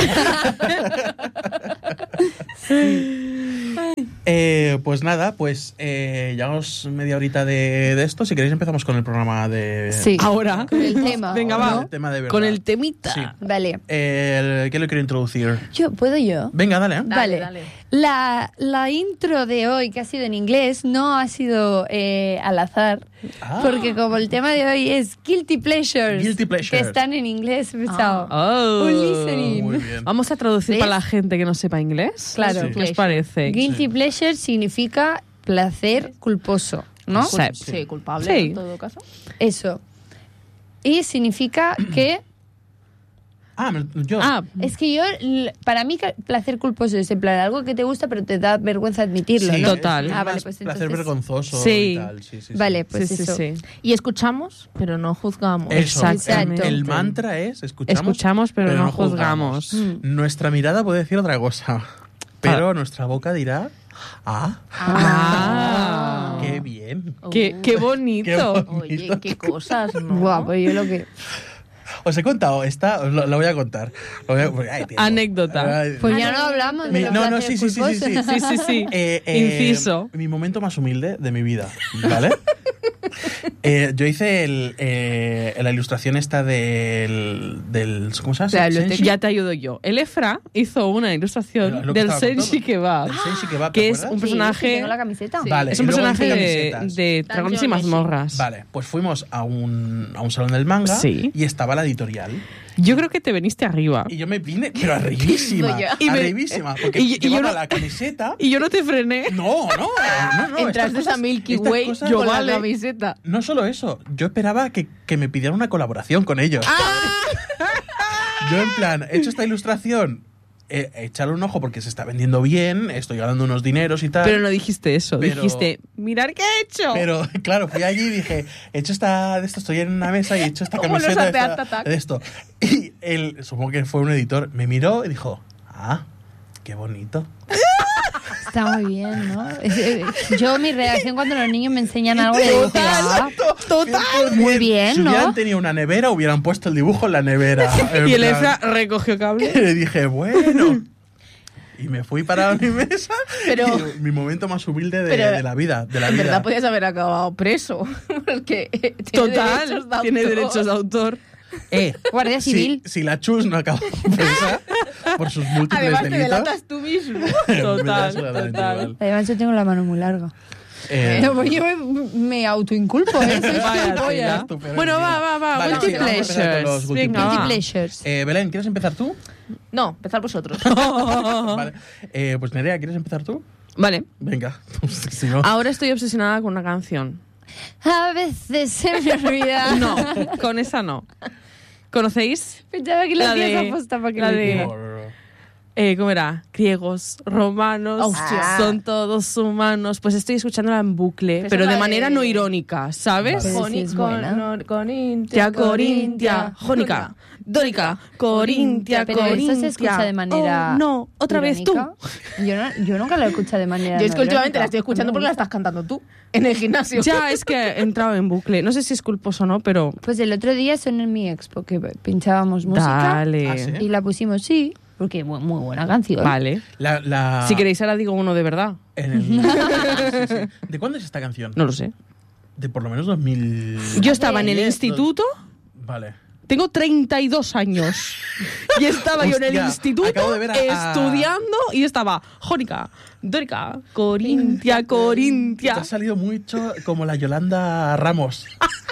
Speaker 8: Pues nada, pues llevamos media horita de esto. Si queréis empezamos con el programa de...
Speaker 6: Sí.
Speaker 10: Ahora.
Speaker 6: Con el tema.
Speaker 10: Venga,
Speaker 8: Con
Speaker 10: va.
Speaker 8: el tema de verdad.
Speaker 10: Con el temita.
Speaker 8: Sí.
Speaker 6: Vale.
Speaker 8: ¿Qué le quiero introducir?
Speaker 6: ¿Puedo yo?
Speaker 8: Venga, dale.
Speaker 6: Vale.
Speaker 9: Dale.
Speaker 6: La intro de hoy, que ha sido en inglés, no ha sido al azar.
Speaker 8: Ah.
Speaker 6: Porque como el tema de hoy es Guilty Pleasures,
Speaker 8: Guilty Pleasure.
Speaker 6: que están en inglés, he pensado,
Speaker 10: Oh.
Speaker 6: un listening.
Speaker 8: Muy bien.
Speaker 10: Vamos a traducir
Speaker 6: ¿Ves?
Speaker 10: para la gente que no sepa inglés.
Speaker 6: Claro.
Speaker 8: Sí.
Speaker 10: ¿Qué os parece?
Speaker 6: Guilty Pleasure significa placer culposo, ¿no?
Speaker 10: Sí.
Speaker 9: Sí, culpable
Speaker 10: Sí.
Speaker 9: en todo caso.
Speaker 6: Eso. Y significa que...
Speaker 8: Yo.
Speaker 6: Es que para mí, placer culposo es en plan algo que te gusta, pero te da vergüenza admitirlo,
Speaker 8: Sí,
Speaker 6: ¿no?
Speaker 10: Total.
Speaker 8: es
Speaker 6: Ah, vale,
Speaker 8: más
Speaker 6: pues
Speaker 8: placer
Speaker 6: entonces...
Speaker 8: vergonzoso
Speaker 10: Sí.
Speaker 8: y tal. Sí.
Speaker 6: Vale, pues
Speaker 10: sí,
Speaker 6: eso.
Speaker 10: sí.
Speaker 9: Y escuchamos, pero no juzgamos.
Speaker 8: Eso.
Speaker 6: Exacto.
Speaker 8: El mantra es
Speaker 10: Escuchamos, pero no juzgamos.
Speaker 8: Nuestra mirada puede decir otra cosa, pero nuestra boca dirá...
Speaker 10: Ah.
Speaker 8: ¡Qué bien!
Speaker 10: Qué bonito.
Speaker 9: Oye, qué cosas, ¿no?
Speaker 6: Guau, pues yo lo que...
Speaker 8: Os he contado esta, os lo voy a contar. Porque hay tiempo.
Speaker 10: Anécdota.
Speaker 8: Ay,
Speaker 6: Pues ya no hablamos de los
Speaker 8: No,
Speaker 6: placeres
Speaker 8: sí.
Speaker 6: culposos.
Speaker 10: Sí. Inciso.
Speaker 8: Mi momento más humilde de mi vida, ¿vale? Yo hice la ilustración esta del ¿cómo se llama?
Speaker 6: La biblioteca.
Speaker 10: Ya te ayudo yo. El Efra hizo una ilustración
Speaker 8: Lo que
Speaker 10: del
Speaker 8: estaba
Speaker 10: Senshi
Speaker 8: contando.
Speaker 10: Kebab,
Speaker 8: Del Senshi Kebab, ¿te
Speaker 10: que es
Speaker 8: acuerdas?
Speaker 10: un
Speaker 6: Sí,
Speaker 10: personaje...
Speaker 6: tengo la camiseta.
Speaker 8: Vale,
Speaker 10: Es un
Speaker 8: y luego
Speaker 10: personaje
Speaker 8: hice camisetas.
Speaker 10: de Dragones y Mazmorras.
Speaker 8: Vale, pues fuimos a un salón del manga
Speaker 10: Sí.
Speaker 8: y estaba la editorial.
Speaker 10: Yo creo que te veniste arriba.
Speaker 8: Y yo me vine, pero arribísima.
Speaker 10: Y me-
Speaker 8: Arribísima. Porque
Speaker 10: y yo
Speaker 8: llevaba
Speaker 10: no-
Speaker 8: la camiseta.
Speaker 10: Y yo no te frené.
Speaker 8: No.
Speaker 9: Entraste
Speaker 8: estas
Speaker 9: a Milky
Speaker 8: estas
Speaker 9: Way
Speaker 8: cosas-
Speaker 9: con la
Speaker 8: vale.
Speaker 9: camiseta.
Speaker 8: No solo eso, yo esperaba que me pidieran una colaboración con ellos. Yo en plan, he hecho esta ilustración, echarle un ojo porque se está vendiendo bien, estoy ganando unos dineros y tal.
Speaker 10: Pero no dijiste eso.
Speaker 8: Pero-
Speaker 10: Dijiste, mirar qué he hecho.
Speaker 8: Pero claro, fui allí y dije, he hecho de esto, estoy en una mesa y he hecho esta
Speaker 9: Como los
Speaker 8: camiseta
Speaker 9: Art Attack.
Speaker 8: de esto. Y él, supongo que fue un editor, me miró y dijo, qué bonito.
Speaker 6: Está muy bien, ¿no? Yo, mi reacción cuando los niños me enseñan algo, le digo,
Speaker 8: Total.
Speaker 6: muy bien,
Speaker 8: Si
Speaker 6: ¿no?
Speaker 8: hubieran tenido una nevera, hubieran puesto el dibujo en la nevera. En
Speaker 10: Y el
Speaker 8: plan,
Speaker 10: Efra recogió cable.
Speaker 8: Y le dije, bueno. Y me fui para mi mesa.
Speaker 9: Pero-
Speaker 8: y mi momento más humilde
Speaker 9: Pero-
Speaker 8: de la vida. De la
Speaker 9: En
Speaker 8: vida.
Speaker 9: verdad podías haber acabado preso. Porque tiene
Speaker 10: Total,
Speaker 9: derechos de
Speaker 10: tiene
Speaker 9: autor.
Speaker 10: derechos de autor.
Speaker 6: Guardia Civil.
Speaker 8: Si la Chus no acaba presa por sus múltiples
Speaker 9: Además, te
Speaker 8: delitos...
Speaker 9: delatas tú mismo.
Speaker 8: me da absolutamente igual.
Speaker 6: Además, yo tengo la mano muy larga. No, pues yo me autoinculpo, Soy gilipollas.
Speaker 10: Bueno, va.
Speaker 8: Vale,
Speaker 10: Guilty
Speaker 8: sí, vamos a empezar con los
Speaker 10: pleasures.
Speaker 8: guilty
Speaker 10: Venga,
Speaker 6: Guilty
Speaker 10: va.
Speaker 6: pleasures.
Speaker 8: Belén, ¿quieres empezar tú?
Speaker 9: No, empezar vosotros.
Speaker 8: Vale. Pues Nerea, ¿quieres empezar tú?
Speaker 10: Vale.
Speaker 8: Venga. Si no...
Speaker 10: Ahora estoy obsesionada con una canción.
Speaker 6: A veces se me olvida.
Speaker 10: No, con esa no. ¿Conocéis?
Speaker 6: Pensaba que la
Speaker 10: La
Speaker 6: hacías
Speaker 10: de-
Speaker 6: aposta para que
Speaker 10: la
Speaker 6: lo
Speaker 10: de-
Speaker 6: dijera.
Speaker 10: ¿Cómo era? Griegos, romanos,
Speaker 9: Hostia.
Speaker 10: son todos humanos. Pues estoy escuchándola en bucle, pero
Speaker 9: esa
Speaker 10: de
Speaker 9: la
Speaker 10: manera
Speaker 9: de-
Speaker 10: no irónica, ¿sabes?
Speaker 6: Pero sí es buena.
Speaker 10: Corintia, Corintia, Jónica, Dórica, Corintia,
Speaker 6: Pero
Speaker 10: Corintia.
Speaker 6: eso se escucha de manera.
Speaker 10: Oh, no, otra vez tú.
Speaker 6: irónica. Yo nunca lo he escuchado de manera.
Speaker 9: Yo es que
Speaker 6: no
Speaker 9: últimamente
Speaker 6: irónica.
Speaker 9: la estoy escuchando porque la estás cantando tú en el gimnasio.
Speaker 10: Ya, es que he entrado en bucle. No sé si es culposo o no, pero...
Speaker 6: Pues el otro día son en mi expo que pinchábamos música.
Speaker 10: Dale.
Speaker 8: ¿Ah, sí?
Speaker 6: Y la pusimos, sí, porque muy buena canción.
Speaker 10: Vale.
Speaker 8: La...
Speaker 10: Si queréis ahora digo uno de verdad.
Speaker 8: en el- sí. ¿De cuándo es esta canción?
Speaker 10: No lo sé.
Speaker 8: De por lo menos 2000...
Speaker 10: Yo estaba en el
Speaker 8: 10,
Speaker 10: instituto...
Speaker 8: Vale.
Speaker 10: Tengo 32 años y estaba yo en el
Speaker 8: Hostia,
Speaker 10: instituto
Speaker 8: acabo de ver a-
Speaker 10: estudiando y estaba Jónica, Dórica, Corintia,
Speaker 8: Te
Speaker 10: Corintia.
Speaker 8: ha salido mucho como la Yolanda Ramos.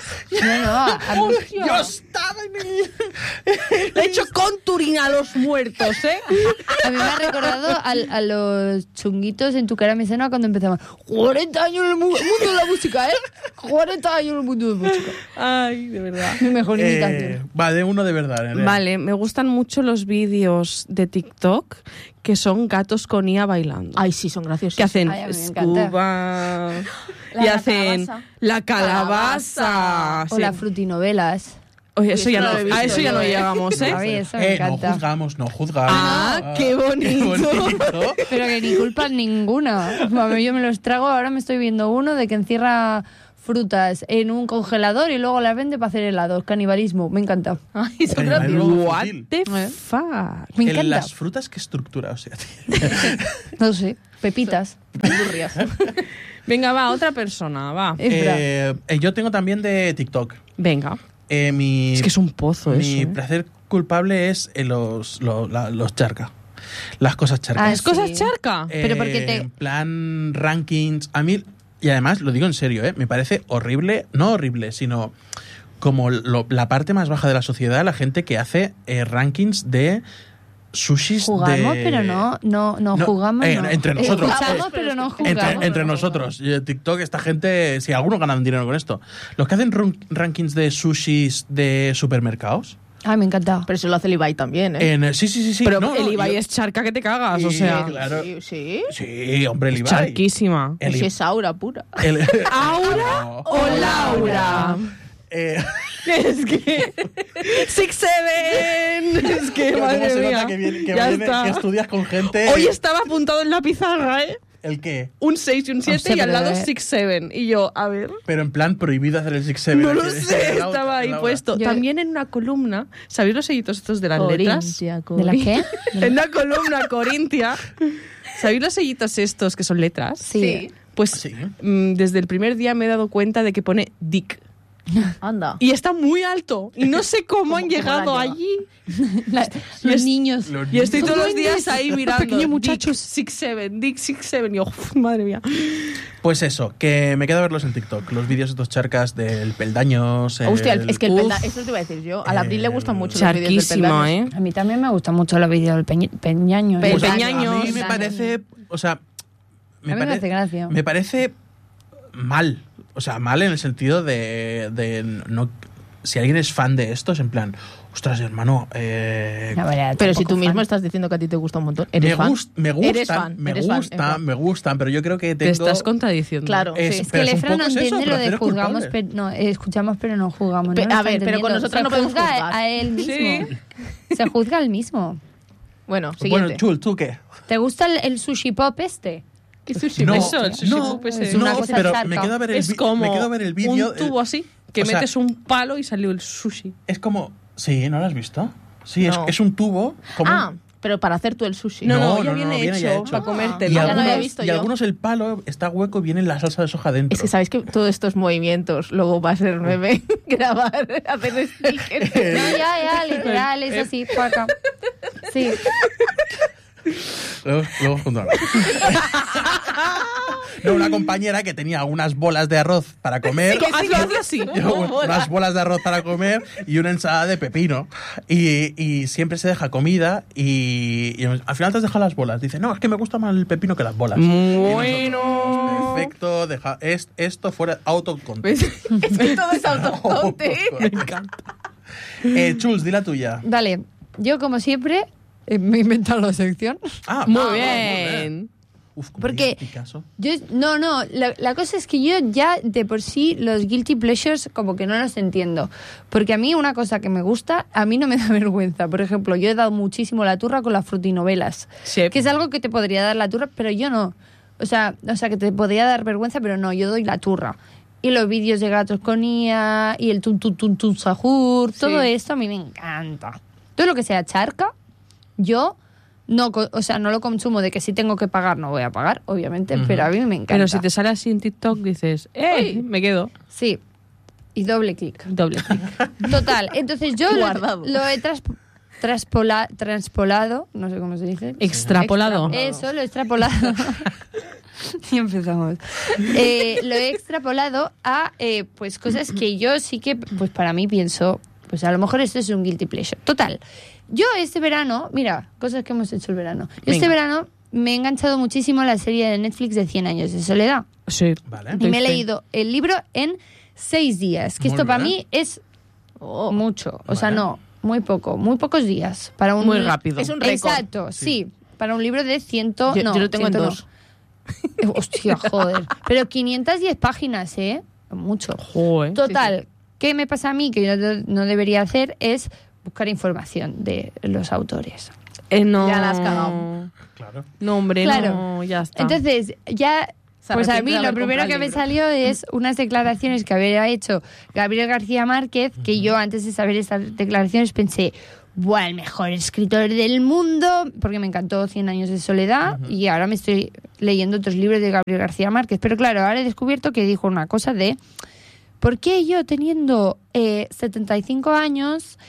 Speaker 6: No,
Speaker 8: Yo estaba en el...
Speaker 10: Le he hecho conturing a los muertos, ¿eh?
Speaker 6: a mí me ha recordado a los chunguitos en Tu cara me cena cuando empezaban 40 años en el mundo de la música, 40 años en el mundo de la música.
Speaker 10: Ay, de verdad.
Speaker 6: Mi mejor imitación.
Speaker 8: Va, de uno de verdad. Nerea.
Speaker 10: Vale, me gustan mucho los vídeos de TikTok que son gatos con IA bailando.
Speaker 9: Ay, sí, son graciosos.
Speaker 10: Que hacen
Speaker 6: Ay, a mí me encanta.
Speaker 10: scuba y
Speaker 9: La
Speaker 10: hacen
Speaker 9: calabaza.
Speaker 10: la calabaza.
Speaker 6: O
Speaker 10: Sí.
Speaker 6: las frutinovelas.
Speaker 10: Oye, eso ya
Speaker 9: Eso
Speaker 10: no,
Speaker 9: no lo he visto
Speaker 10: a eso ya
Speaker 9: yo,
Speaker 10: no
Speaker 9: ¿eh?
Speaker 10: llegamos, ¿eh?
Speaker 6: A mí eso me
Speaker 8: No
Speaker 6: encanta.
Speaker 8: juzgamos, no juzgamos.
Speaker 10: Ah, qué bonito.
Speaker 8: bonito.
Speaker 6: Pero que ni culpa ninguna. Mami, yo me los trago, ahora me estoy viendo uno de que encierra frutas en un congelador y luego las vende para hacer helados. Canibalismo, me encanta.
Speaker 9: Ay, son
Speaker 8: Canibalismo.
Speaker 9: graciosos.
Speaker 10: What
Speaker 8: Sutil.
Speaker 10: the fuck.
Speaker 6: Me
Speaker 8: En
Speaker 6: encanta.
Speaker 8: las frutas, ¿qué estructura? O sea, tío.
Speaker 6: No sé, pepitas.
Speaker 10: Venga, va, otra persona, va.
Speaker 8: Yo tengo también de TikTok.
Speaker 10: Venga.
Speaker 8: Mi,
Speaker 10: Es que es un pozo
Speaker 8: mi
Speaker 10: eso, ¿eh?
Speaker 8: placer culpable es los charca. Las cosas charcas.
Speaker 6: Ah,
Speaker 10: ¿Es cosas
Speaker 6: sí.
Speaker 10: charca?
Speaker 6: Pero porque te-
Speaker 8: En plan rankings. A mí, y además lo digo en serio, me parece horrible, no horrible, sino como la parte más baja de la sociedad, la gente que hace rankings de sushis
Speaker 6: Jugamos,
Speaker 8: de...
Speaker 6: pero no jugamos. no.
Speaker 8: Entre nosotros.
Speaker 6: Escuchamos, pero no jugamos.
Speaker 8: Entre nosotros. TikTok, esta gente, si algunos ganan dinero con esto. Los que hacen rankings de sushis de supermercados.
Speaker 6: Ay, me encanta.
Speaker 9: Pero eso lo hace el Ibai también, ¿eh?
Speaker 8: Sí.
Speaker 10: Pero
Speaker 8: No,
Speaker 10: el Ibai
Speaker 8: yo-
Speaker 10: es charca que te cagas, o
Speaker 8: Sí,
Speaker 10: sea.
Speaker 8: claro.
Speaker 9: Sí.
Speaker 8: Sí, hombre, el
Speaker 10: Es
Speaker 8: Ibai.
Speaker 10: charquísima.
Speaker 8: El
Speaker 9: Eso
Speaker 8: I-
Speaker 9: es aura pura.
Speaker 8: el-
Speaker 10: ¿Aura
Speaker 8: No.
Speaker 10: o Laura? Es que... Six Seven. Es que,
Speaker 8: Pero
Speaker 10: madre
Speaker 8: ¿cómo se
Speaker 10: mía.
Speaker 8: nota que,
Speaker 10: Ya
Speaker 8: viene,
Speaker 10: está.
Speaker 8: que estudias con gente?
Speaker 10: Hoy estaba apuntado en la pizarra, ¿eh?
Speaker 8: ¿El qué?
Speaker 10: Un 6 y un 7
Speaker 6: Hostia,
Speaker 10: y al
Speaker 6: pero,
Speaker 10: lado 6-7. Y yo, a ver...
Speaker 8: Pero en plan prohibido hacer el 6-7.
Speaker 10: No lo sé, estaba ahí puesto.
Speaker 6: Yo-
Speaker 10: También en una columna, ¿sabéis los sellitos estos de las letras?
Speaker 6: ¿De la qué?
Speaker 10: En una columna corintia, ¿sabéis los sellitos estos que son letras?
Speaker 6: Sí.
Speaker 10: Pues
Speaker 8: Sí.
Speaker 10: desde el primer día me he dado cuenta de que pone Dick.
Speaker 9: Anda.
Speaker 10: Y está muy alto. Y no sé cómo han
Speaker 9: ¿Cómo
Speaker 10: llegado
Speaker 9: la lleva?
Speaker 10: allí.
Speaker 6: Los niños.
Speaker 10: Y estoy todos los
Speaker 6: Duendes.
Speaker 10: días ahí mirando.
Speaker 6: Pequeños muchachos.
Speaker 10: Dick 6-7, Dick 6-7. Y yo, uf, madre mía.
Speaker 8: Pues eso, que me queda verlos en TikTok. Los vídeos estos charcas del peldaños.
Speaker 9: Hostia, es que el
Speaker 10: Uf.
Speaker 9: peldaño, eso te iba a decir yo. Al Abril le gustan mucho los vídeos del
Speaker 10: Charquísimo,
Speaker 9: peldaño.
Speaker 10: ¿eh?
Speaker 6: A mí también me gusta mucho los vídeos del peñaño.
Speaker 10: Pe-
Speaker 8: Pues a
Speaker 10: Peñaños.
Speaker 8: mí me parece. O sea.
Speaker 6: A mí me hace gracia.
Speaker 8: Me parece mal. O sea, mal en el sentido de no. Si alguien es fan de estos, en plan, ostras, hermano.
Speaker 6: La verdad,
Speaker 9: Pero si
Speaker 6: tampoco
Speaker 9: tú mismo
Speaker 6: fan.
Speaker 9: estás diciendo que a ti te gusta un montón. ¿Eres fan?
Speaker 8: Me gustan,
Speaker 9: Eres fan,
Speaker 8: me
Speaker 9: eres fan,
Speaker 8: gustan,
Speaker 9: en plan.
Speaker 8: me gustan, pero yo creo que
Speaker 10: Te
Speaker 8: tengo.
Speaker 10: estás contradiciendo.
Speaker 9: Claro,
Speaker 8: Es-
Speaker 9: sí.
Speaker 6: Es que
Speaker 8: pero
Speaker 6: el
Speaker 8: es un
Speaker 6: Efra no
Speaker 8: poco es eso,
Speaker 6: entiende lo de
Speaker 8: placer
Speaker 6: juzgamos,
Speaker 8: culpable.
Speaker 6: no, escuchamos pero no jugamos.
Speaker 9: Pe-
Speaker 6: no lo
Speaker 9: a
Speaker 6: está
Speaker 9: ver, pero con
Speaker 6: entendiendo.
Speaker 9: nosotros
Speaker 6: Se
Speaker 9: no podemos
Speaker 6: juzga
Speaker 9: juzgar.
Speaker 6: a él mismo. Se juzga al mismo.
Speaker 9: Bueno,
Speaker 8: Bueno,
Speaker 9: siguiente.
Speaker 8: Chul, ¿tú qué?
Speaker 6: ¿Te gusta el sushi pop este?
Speaker 9: ¿Qué sushi?
Speaker 8: No,
Speaker 10: Eso, el sushi
Speaker 8: no,
Speaker 10: pop ese.
Speaker 6: es una
Speaker 8: no,
Speaker 6: cosa
Speaker 8: pero
Speaker 6: charca.
Speaker 8: me quedo a ver el
Speaker 10: Es como
Speaker 8: me quedo a ver el vídeo.
Speaker 10: un tubo así, que
Speaker 8: o sea,
Speaker 10: metes un palo y salió el sushi.
Speaker 8: Es como. Sí, ¿no lo has visto? Sí,
Speaker 9: No.
Speaker 8: es un tubo. Como
Speaker 9: Ah, Pero para hacer tú el sushi.
Speaker 10: No, ya viene hecho para comértelo.
Speaker 8: Y,
Speaker 9: Ya lo había
Speaker 8: algunos,
Speaker 9: visto
Speaker 8: y
Speaker 9: yo.
Speaker 8: algunos el palo está hueco y viene la salsa de soja dentro.
Speaker 9: Es que sabéis que todos estos movimientos luego va a ser meme, grabar, hacer stickers.
Speaker 6: No, ya, literal, es así, por acá. Sí.
Speaker 8: Luego junto a mí. No, una compañera que tenía unas bolas de arroz para comer.
Speaker 10: Hazlo así.
Speaker 8: Unas bolas de arroz para comer y una ensalada de pepino. Y siempre se deja comida y al final te has dejado las bolas. Dice, no, es que me gusta más el pepino que las bolas.
Speaker 10: Bueno.
Speaker 8: Perfecto, esto fuera autocontrol.
Speaker 10: ¿Ves?
Speaker 9: Es que todo es autoconte.
Speaker 8: Me encanta. Chuls, di la tuya.
Speaker 6: Dale, yo como siempre me he inventado la sección.
Speaker 10: Muy bien.
Speaker 8: Uf, como
Speaker 6: Porque
Speaker 8: Picasso.
Speaker 6: yo, la cosa es que yo ya de por sí los guilty pleasures como que no los entiendo. Porque a mí una cosa que me gusta, a mí no me da vergüenza. Por ejemplo, yo he dado muchísimo la turra con las frutinovelas.
Speaker 10: Sí.
Speaker 6: Que es algo que te podría dar la turra, pero yo no. O sea, que te podría dar vergüenza, pero no, yo doy la turra. Y los vídeos de gatos con IA, y el tun tun tun tun sahur, todo esto a mí me encanta. Todo lo que sea charca, yo no lo consumo, de que si tengo que pagar no voy a pagar, obviamente, pero a mí me encanta.
Speaker 10: Pero si te sale así en TikTok dices, me quedo.
Speaker 6: Sí, y doble clic.
Speaker 10: Doble clic.
Speaker 6: Total, entonces yo
Speaker 9: Guardado.
Speaker 6: lo he transpolado, no sé cómo se dice.
Speaker 10: Extrapolado.
Speaker 6: Eso, lo he extrapolado. Y empezamos. Lo he extrapolado a pues cosas que yo sí que, pues para mí pienso, pues a lo mejor esto es un guilty pleasure. Total, yo este verano, mira, cosas que hemos hecho el verano. Yo este verano me he enganchado muchísimo a la serie de Netflix de 100 años de soledad.
Speaker 10: Sí.
Speaker 8: Vale.
Speaker 6: Y me he leído el libro en 6 días, que
Speaker 8: Muy
Speaker 6: esto para
Speaker 8: bien.
Speaker 6: mí es mucho. O sea,
Speaker 8: Vale.
Speaker 6: no, muy pocos días. Para un,
Speaker 10: Muy rápido.
Speaker 9: Es un récord.
Speaker 6: Exacto, sí. Para un libro de 100...
Speaker 9: Yo lo tengo en
Speaker 6: 100 no.
Speaker 9: 2.
Speaker 6: Hostia, joder. Pero 510 páginas, ¿eh? Mucho.
Speaker 10: Joder.
Speaker 6: Total, ¿qué me pasa a mí que yo no debería hacer? Es buscar información de los autores.
Speaker 10: No.
Speaker 9: Ya la has cagado.
Speaker 8: Claro.
Speaker 10: No, hombre,
Speaker 6: Claro.
Speaker 10: no, ya está.
Speaker 6: Entonces, ya...
Speaker 9: Se
Speaker 6: Pues a
Speaker 9: arrepiente
Speaker 6: mí
Speaker 9: de
Speaker 6: lo
Speaker 9: haber
Speaker 6: primero
Speaker 9: comprado
Speaker 6: que
Speaker 9: el
Speaker 6: me
Speaker 9: libro.
Speaker 6: salió es unas declaraciones que había hecho Gabriel García Márquez, que yo antes de saber estas declaraciones pensé, ¡buah, el mejor escritor del mundo! Porque me encantó 100 años de soledad y ahora me estoy leyendo otros libros de Gabriel García Márquez. Pero claro, ahora he descubierto que dijo una cosa de ¿por qué yo teniendo 75 años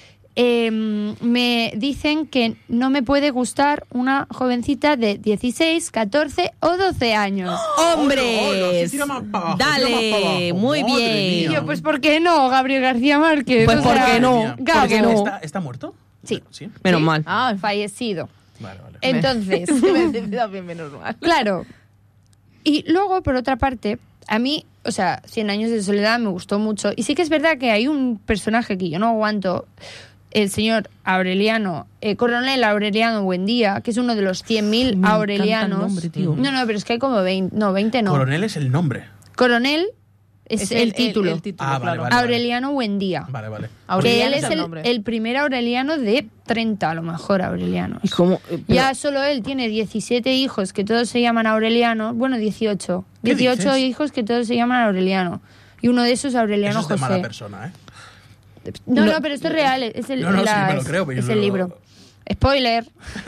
Speaker 6: me dicen que no me puede gustar una jovencita de 16, 14 o 12 años?
Speaker 10: ¡Hombres!
Speaker 8: Sí, tira más para abajo,
Speaker 10: Dale,
Speaker 8: tira más para abajo.
Speaker 10: muy
Speaker 8: Madre
Speaker 10: bien.
Speaker 6: Y
Speaker 8: mía.
Speaker 6: yo, pues ¿por qué no, Gabriel García Márquez?
Speaker 10: Pues
Speaker 6: O
Speaker 10: ¿por
Speaker 6: sea,
Speaker 10: qué no?
Speaker 6: Gabo.
Speaker 10: ¿Por qué no?
Speaker 8: ¿Está muerto?
Speaker 6: Sí.
Speaker 8: ¿Sí?
Speaker 10: Menos mal.
Speaker 9: Ah,
Speaker 6: Fallecido.
Speaker 8: Vale, vale.
Speaker 6: Entonces,
Speaker 9: me da bien menos mal.
Speaker 6: claro. Y luego, por otra parte, a mí, o sea, 100 años de soledad me gustó mucho. Y sí que es verdad que hay un personaje que yo no aguanto, el señor Aureliano, Coronel Aureliano Buendía, que es uno de los 100.000
Speaker 10: Me encanta el
Speaker 6: Aurelianos.
Speaker 10: nombre, tío.
Speaker 6: No, pero es que hay como 20 no.
Speaker 8: Coronel es el nombre.
Speaker 6: Coronel es el título.
Speaker 9: El título,
Speaker 8: Ah, vale,
Speaker 9: claro.
Speaker 8: vale.
Speaker 6: Aureliano Buendía.
Speaker 8: Vale, vale.
Speaker 6: Que
Speaker 9: Aureliano
Speaker 6: él es
Speaker 9: nombre.
Speaker 6: el primer Aureliano de 30, a lo mejor, Aurelianos.
Speaker 10: ¿Y cómo?
Speaker 6: Ya solo él tiene 17 hijos que todos se llaman Aureliano. Bueno, 18.
Speaker 8: ¿Qué
Speaker 6: 18
Speaker 8: dices?
Speaker 6: hijos que todos se llaman Aureliano. Y uno de esos Aureliano
Speaker 8: Eso es de mala
Speaker 6: José.
Speaker 8: persona, ¿eh?
Speaker 6: No, pero esto es real. Es el,
Speaker 8: No, sí, me lo creo. Pero
Speaker 6: es
Speaker 8: yo
Speaker 6: el
Speaker 8: no-
Speaker 6: libro. Spoiler.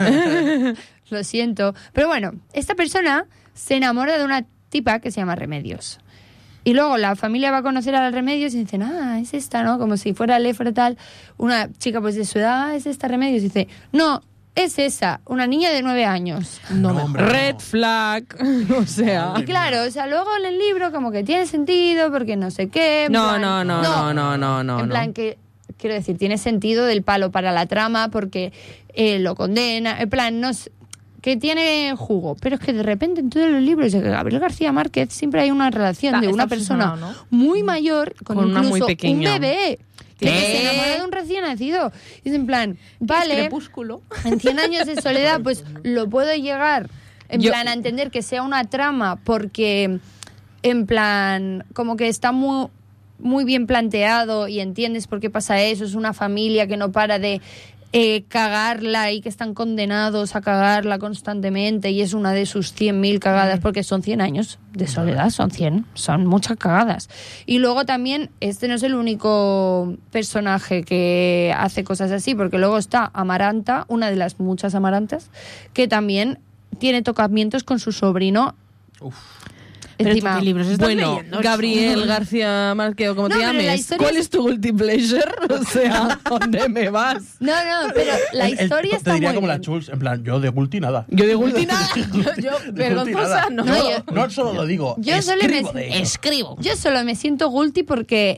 Speaker 6: Lo siento. Pero bueno, esta persona se enamora de una tipa que se llama Remedios. Y luego la familia va a conocer a Remedios y dicen, es esta, ¿no? Como si fuera Lefra tal. Una chica pues de su edad, es esta Remedios. Y dice, no, es esa, una niña de 9 años.
Speaker 8: No, hombre,
Speaker 10: Red
Speaker 8: no.
Speaker 10: flag. O sea.
Speaker 6: Y claro, o sea, luego en el libro como que tiene sentido porque no sé qué. en
Speaker 10: No,
Speaker 6: plan-
Speaker 10: no.
Speaker 6: En plan que, quiero decir, tiene sentido del palo para la trama porque lo condena. En plan, no sé, que tiene jugo. Pero es que de repente en todos los libros de Gabriel García Márquez siempre hay una relación de
Speaker 9: Está
Speaker 6: una persona
Speaker 9: obsesionado,
Speaker 6: muy mayor con
Speaker 10: Con una
Speaker 6: incluso
Speaker 10: muy pequeña.
Speaker 6: un bebé. Que
Speaker 10: ¿Qué?
Speaker 6: se enamora de un recién nacido. Y es en plan, vale,
Speaker 9: Crepúsculo.
Speaker 6: en 100 años de soledad, pues lo puedo llegar en plan a entender que sea una trama porque en plan como que está muy bien planteado y entiendes por qué pasa eso. Es una familia que no para de cagarla y que están condenados a cagarla constantemente y es una de sus 100.000 cagadas porque son 100 años de soledad, son muchas cagadas. Y luego también este no es el único personaje que hace cosas así, porque luego está Amaranta, una de las muchas Amarantas, que también tiene tocamientos con su sobrino.
Speaker 7: Encima, ¿qué libros estás leyendo?
Speaker 10: Gabriel García Márquez, o como te llames, ¿cuál es tu guilty pleasure? O sea, ¿dónde me vas?
Speaker 6: No, pero la historia está
Speaker 8: te diría
Speaker 6: muy
Speaker 8: como
Speaker 6: bien.
Speaker 8: la Chulz, en plan, yo de Gulti nada.
Speaker 10: Yo de Gulti nada.
Speaker 7: Yo vergonzosa no.
Speaker 8: No solo lo digo, escribo.
Speaker 6: Yo solo me siento guilty porque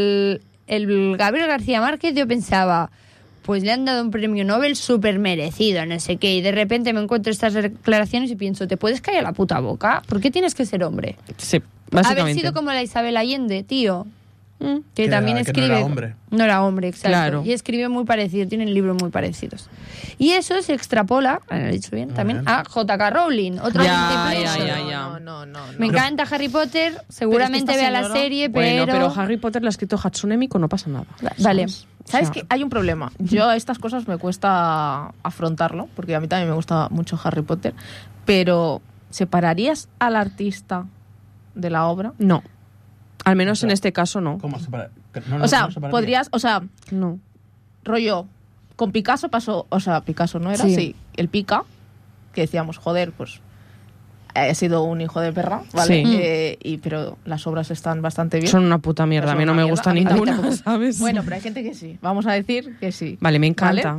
Speaker 6: el Gabriel García Márquez yo pensaba, pues le han dado un premio Nobel súper merecido, no sé qué, y de repente me encuentro estas declaraciones y pienso, ¿te puedes callar la puta boca? ¿Por qué tienes que ser hombre?
Speaker 10: Sí, básicamente.
Speaker 6: Haber sido como la Isabel Allende, tío. Que
Speaker 8: Que
Speaker 6: también
Speaker 8: era- que
Speaker 6: escribe.
Speaker 8: no era hombre.
Speaker 6: No era hombre, exacto.
Speaker 10: Claro.
Speaker 6: Y escribe muy parecido, tienen libros muy parecidos. Y eso se extrapola, lo he dicho bien, también
Speaker 8: bien.
Speaker 6: a J.K. Rowling. Otro
Speaker 10: Ya,
Speaker 6: guilty pleasure.
Speaker 10: ya.
Speaker 7: No.
Speaker 6: Me encanta Harry Potter, seguramente
Speaker 7: Pero es que
Speaker 6: vea
Speaker 7: esta
Speaker 6: la
Speaker 7: señora-
Speaker 6: serie,
Speaker 10: Bueno,
Speaker 6: pero...
Speaker 10: pero Harry Potter la ha escrito Hatsune Miku, no pasa nada.
Speaker 6: Vale.
Speaker 7: ¿Sabes
Speaker 10: O sea,
Speaker 7: que hay un problema? Yo a estas cosas me cuesta afrontarlo, porque a mí también me gusta mucho Harry Potter, pero ¿separarías al artista de la obra?
Speaker 10: No. Al menos
Speaker 8: O sea,
Speaker 10: en este caso no.
Speaker 8: ¿Cómo separa?
Speaker 7: O sea, podrías,
Speaker 10: No.
Speaker 7: rollo, con Picasso pasó, Picasso no era,
Speaker 10: Sí.
Speaker 7: sí, el Pica, que decíamos, joder, pues ha sido un hijo de perra, ¿vale?
Speaker 10: Sí.
Speaker 7: Pero las obras están bastante bien.
Speaker 10: Son una puta mierda. A
Speaker 7: Son
Speaker 10: mí no
Speaker 7: una
Speaker 10: me
Speaker 7: mierda.
Speaker 10: gusta
Speaker 7: A mí
Speaker 10: ninguna,
Speaker 7: tampoco.
Speaker 10: ¿sabes?
Speaker 7: Bueno, pero hay gente que sí. Vamos a decir que sí.
Speaker 10: Vale, me encanta.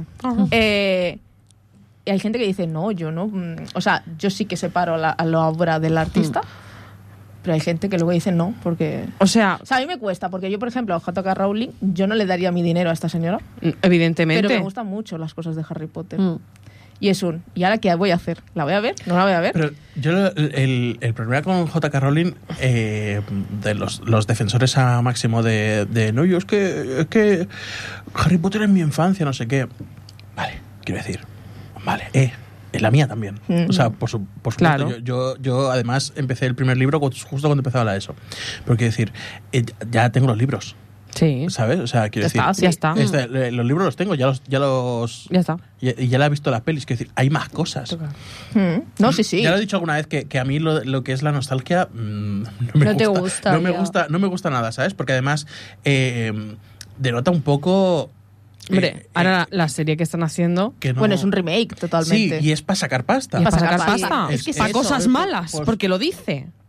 Speaker 7: Y hay gente que dice, no, yo no. O sea, yo sí que separo a la obra del artista, pero hay gente que luego dice no, porque...
Speaker 10: O sea,
Speaker 7: O sea, a mí me cuesta, porque yo, por ejemplo, a J.K. Rowling, yo no le daría mi dinero a esta señora,
Speaker 10: evidentemente.
Speaker 7: pero me gustan mucho las cosas de Harry Potter. Y es ¿y ahora qué voy a hacer? ¿La voy a ver? ¿No la voy a ver?
Speaker 8: Pero yo el problema con J.K. Rowling, de los defensores a máximo de no, yo es que Harry Potter en mi infancia, no sé qué. Vale, quiero decir, vale, en la mía también. O sea, por supuesto,
Speaker 10: Claro.
Speaker 8: yo además empecé el primer libro justo cuando empezaba la ESO. Pero quiero decir, ya tengo los libros.
Speaker 10: Sí.
Speaker 8: ¿Sabes? O sea, quiero decir,
Speaker 10: Ya está.
Speaker 8: los libros los tengo, ya está. Y ya la he visto las pelis, quiero decir, hay más cosas.
Speaker 7: No, sí.
Speaker 8: Ya lo he dicho alguna vez que a mí lo que es la nostalgia no
Speaker 6: te gusta,
Speaker 8: no me
Speaker 6: ya.
Speaker 8: gusta, no me gusta nada, ¿sabes? Porque además denota un poco.
Speaker 10: Hombre, ahora la serie que están haciendo...
Speaker 8: Que no-
Speaker 7: Bueno, es un remake totalmente.
Speaker 8: Sí, y es para sacar pasta.
Speaker 10: Y es para sacar
Speaker 7: pasta.
Speaker 10: pasta.
Speaker 7: Es que es
Speaker 10: para
Speaker 7: eso.
Speaker 10: cosas malas,
Speaker 8: Pues-
Speaker 10: porque lo dice.